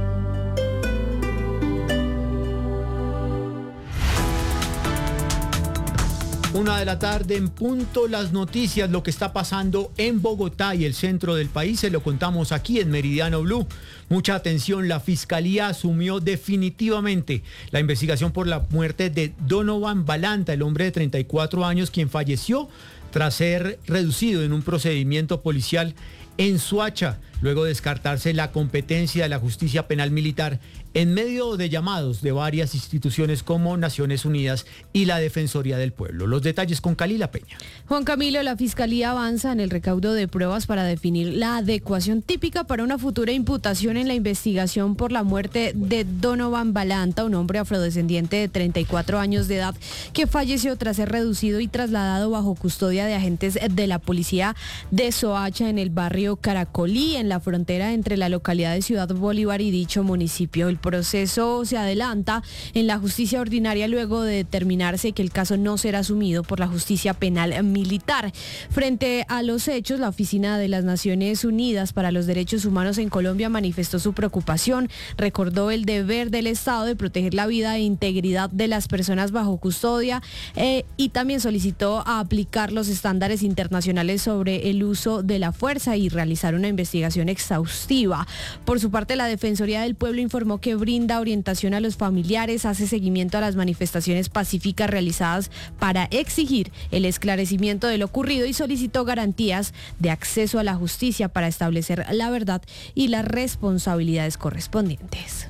1 de la tarde en punto, las noticias, lo que está pasando en Bogotá y el centro del país, se lo contamos aquí en Meridiano Blue. Mucha atención, la Fiscalía asumió definitivamente la investigación por la muerte de Donovan Balanta, el hombre de 34 años, quien falleció tras ser reducido en un procedimiento policial en Soacha, luego de descartarse la competencia de la justicia penal militar en medio de llamados de varias instituciones como Naciones Unidas y la Defensoría del Pueblo. Los detalles con Kalila Peña. Juan Camilo, la Fiscalía avanza en el recaudo de pruebas para definir la adecuación típica para una futura imputación en la investigación por la muerte de Donovan Balanta, un hombre afrodescendiente de 34 años de edad que falleció tras ser reducido y trasladado bajo custodia de agentes de la policía de Soacha en el barrio Caracolí, en la frontera entre la localidad de Ciudad Bolívar y dicho municipio. El proceso se adelanta en la justicia ordinaria luego de determinarse que el caso no será asumido por la justicia penal militar. Frente a los hechos, la Oficina de las Naciones Unidas para los Derechos Humanos en Colombia manifestó su preocupación, recordó el deber del Estado de proteger la vida e integridad de las personas bajo custodia y también solicitó a aplicar los estándares internacionales sobre el uso de la fuerza y realizar una investigación exhaustiva. Por su parte, la Defensoría del Pueblo informó que brinda orientación a los familiares, hace seguimiento a las manifestaciones pacíficas realizadas para exigir el esclarecimiento de lo ocurrido y solicitó garantías de acceso a la justicia para establecer la verdad y las responsabilidades correspondientes.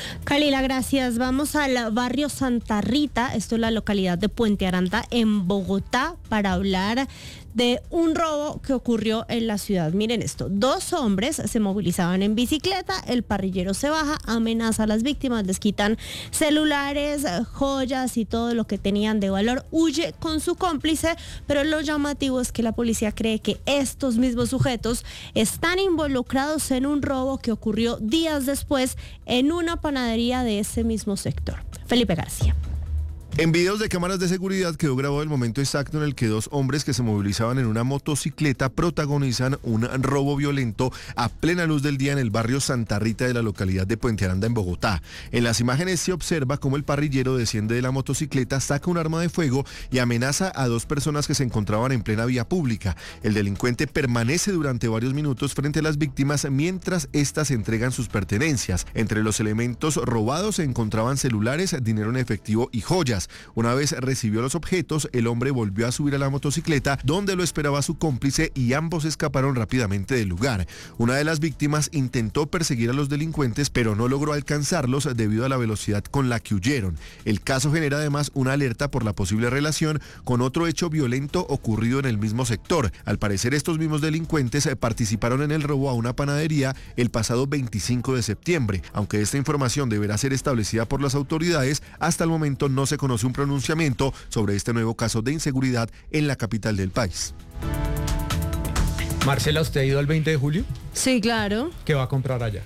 Kalila, gracias. Vamos al barrio Santa Rita, esto es la localidad de Puente Aranda, en Bogotá, para hablar de un robo que ocurrió en la ciudad. Miren esto, 2 hombres se movilizaban en bicicleta, el parrillero se baja, amenaza a las víctimas, les quitan celulares, joyas y todo lo que tenían de valor, huye con su cómplice, pero lo llamativo es que la policía cree que estos mismos sujetos están involucrados en un robo que ocurrió días después en una panadería de ese mismo sector. Felipe García. En videos de cámaras de seguridad quedó grabado el momento exacto en el que 2 hombres que se movilizaban en una motocicleta protagonizan un robo violento a plena luz del día en el barrio Santa Rita de la localidad de Puente Aranda en Bogotá. En las imágenes se observa cómo el parrillero desciende de la motocicleta, saca un arma de fuego y amenaza a 2 personas que se encontraban en plena vía pública. El delincuente permanece durante varios minutos frente a las víctimas mientras éstas entregan sus pertenencias. Entre los elementos robados se encontraban celulares, dinero en efectivo y joyas. Una vez recibió los objetos, el hombre volvió a subir a la motocicleta donde lo esperaba su cómplice y ambos escaparon rápidamente del lugar. Una de las víctimas intentó perseguir a los delincuentes pero no logró alcanzarlos debido a la velocidad con la que huyeron. El caso genera además una alerta por la posible relación con otro hecho violento ocurrido en el mismo sector. Al parecer estos mismos delincuentes participaron en el robo a una panadería el pasado 25 de septiembre. Aunque esta información deberá ser establecida por las autoridades, hasta el momento no se conoce un pronunciamiento sobre este nuevo caso de inseguridad en la capital del país. Marcela, ¿usted ha ido al 20 de julio? Sí, claro. ¿Qué va a comprar allá?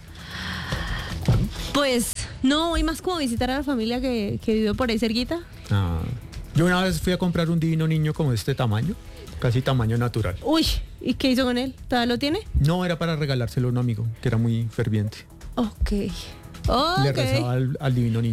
Pues no, voy más como a visitar a la familia que vive por ahí cerquita. Yo una vez fui a comprar un divino niño como de este tamaño, casi tamaño natural. Uy, ¿y qué hizo con él? ¿Todavía lo tiene? No, era para regalárselo a un amigo que era muy ferviente. Ok. Le rezaba al divino niño.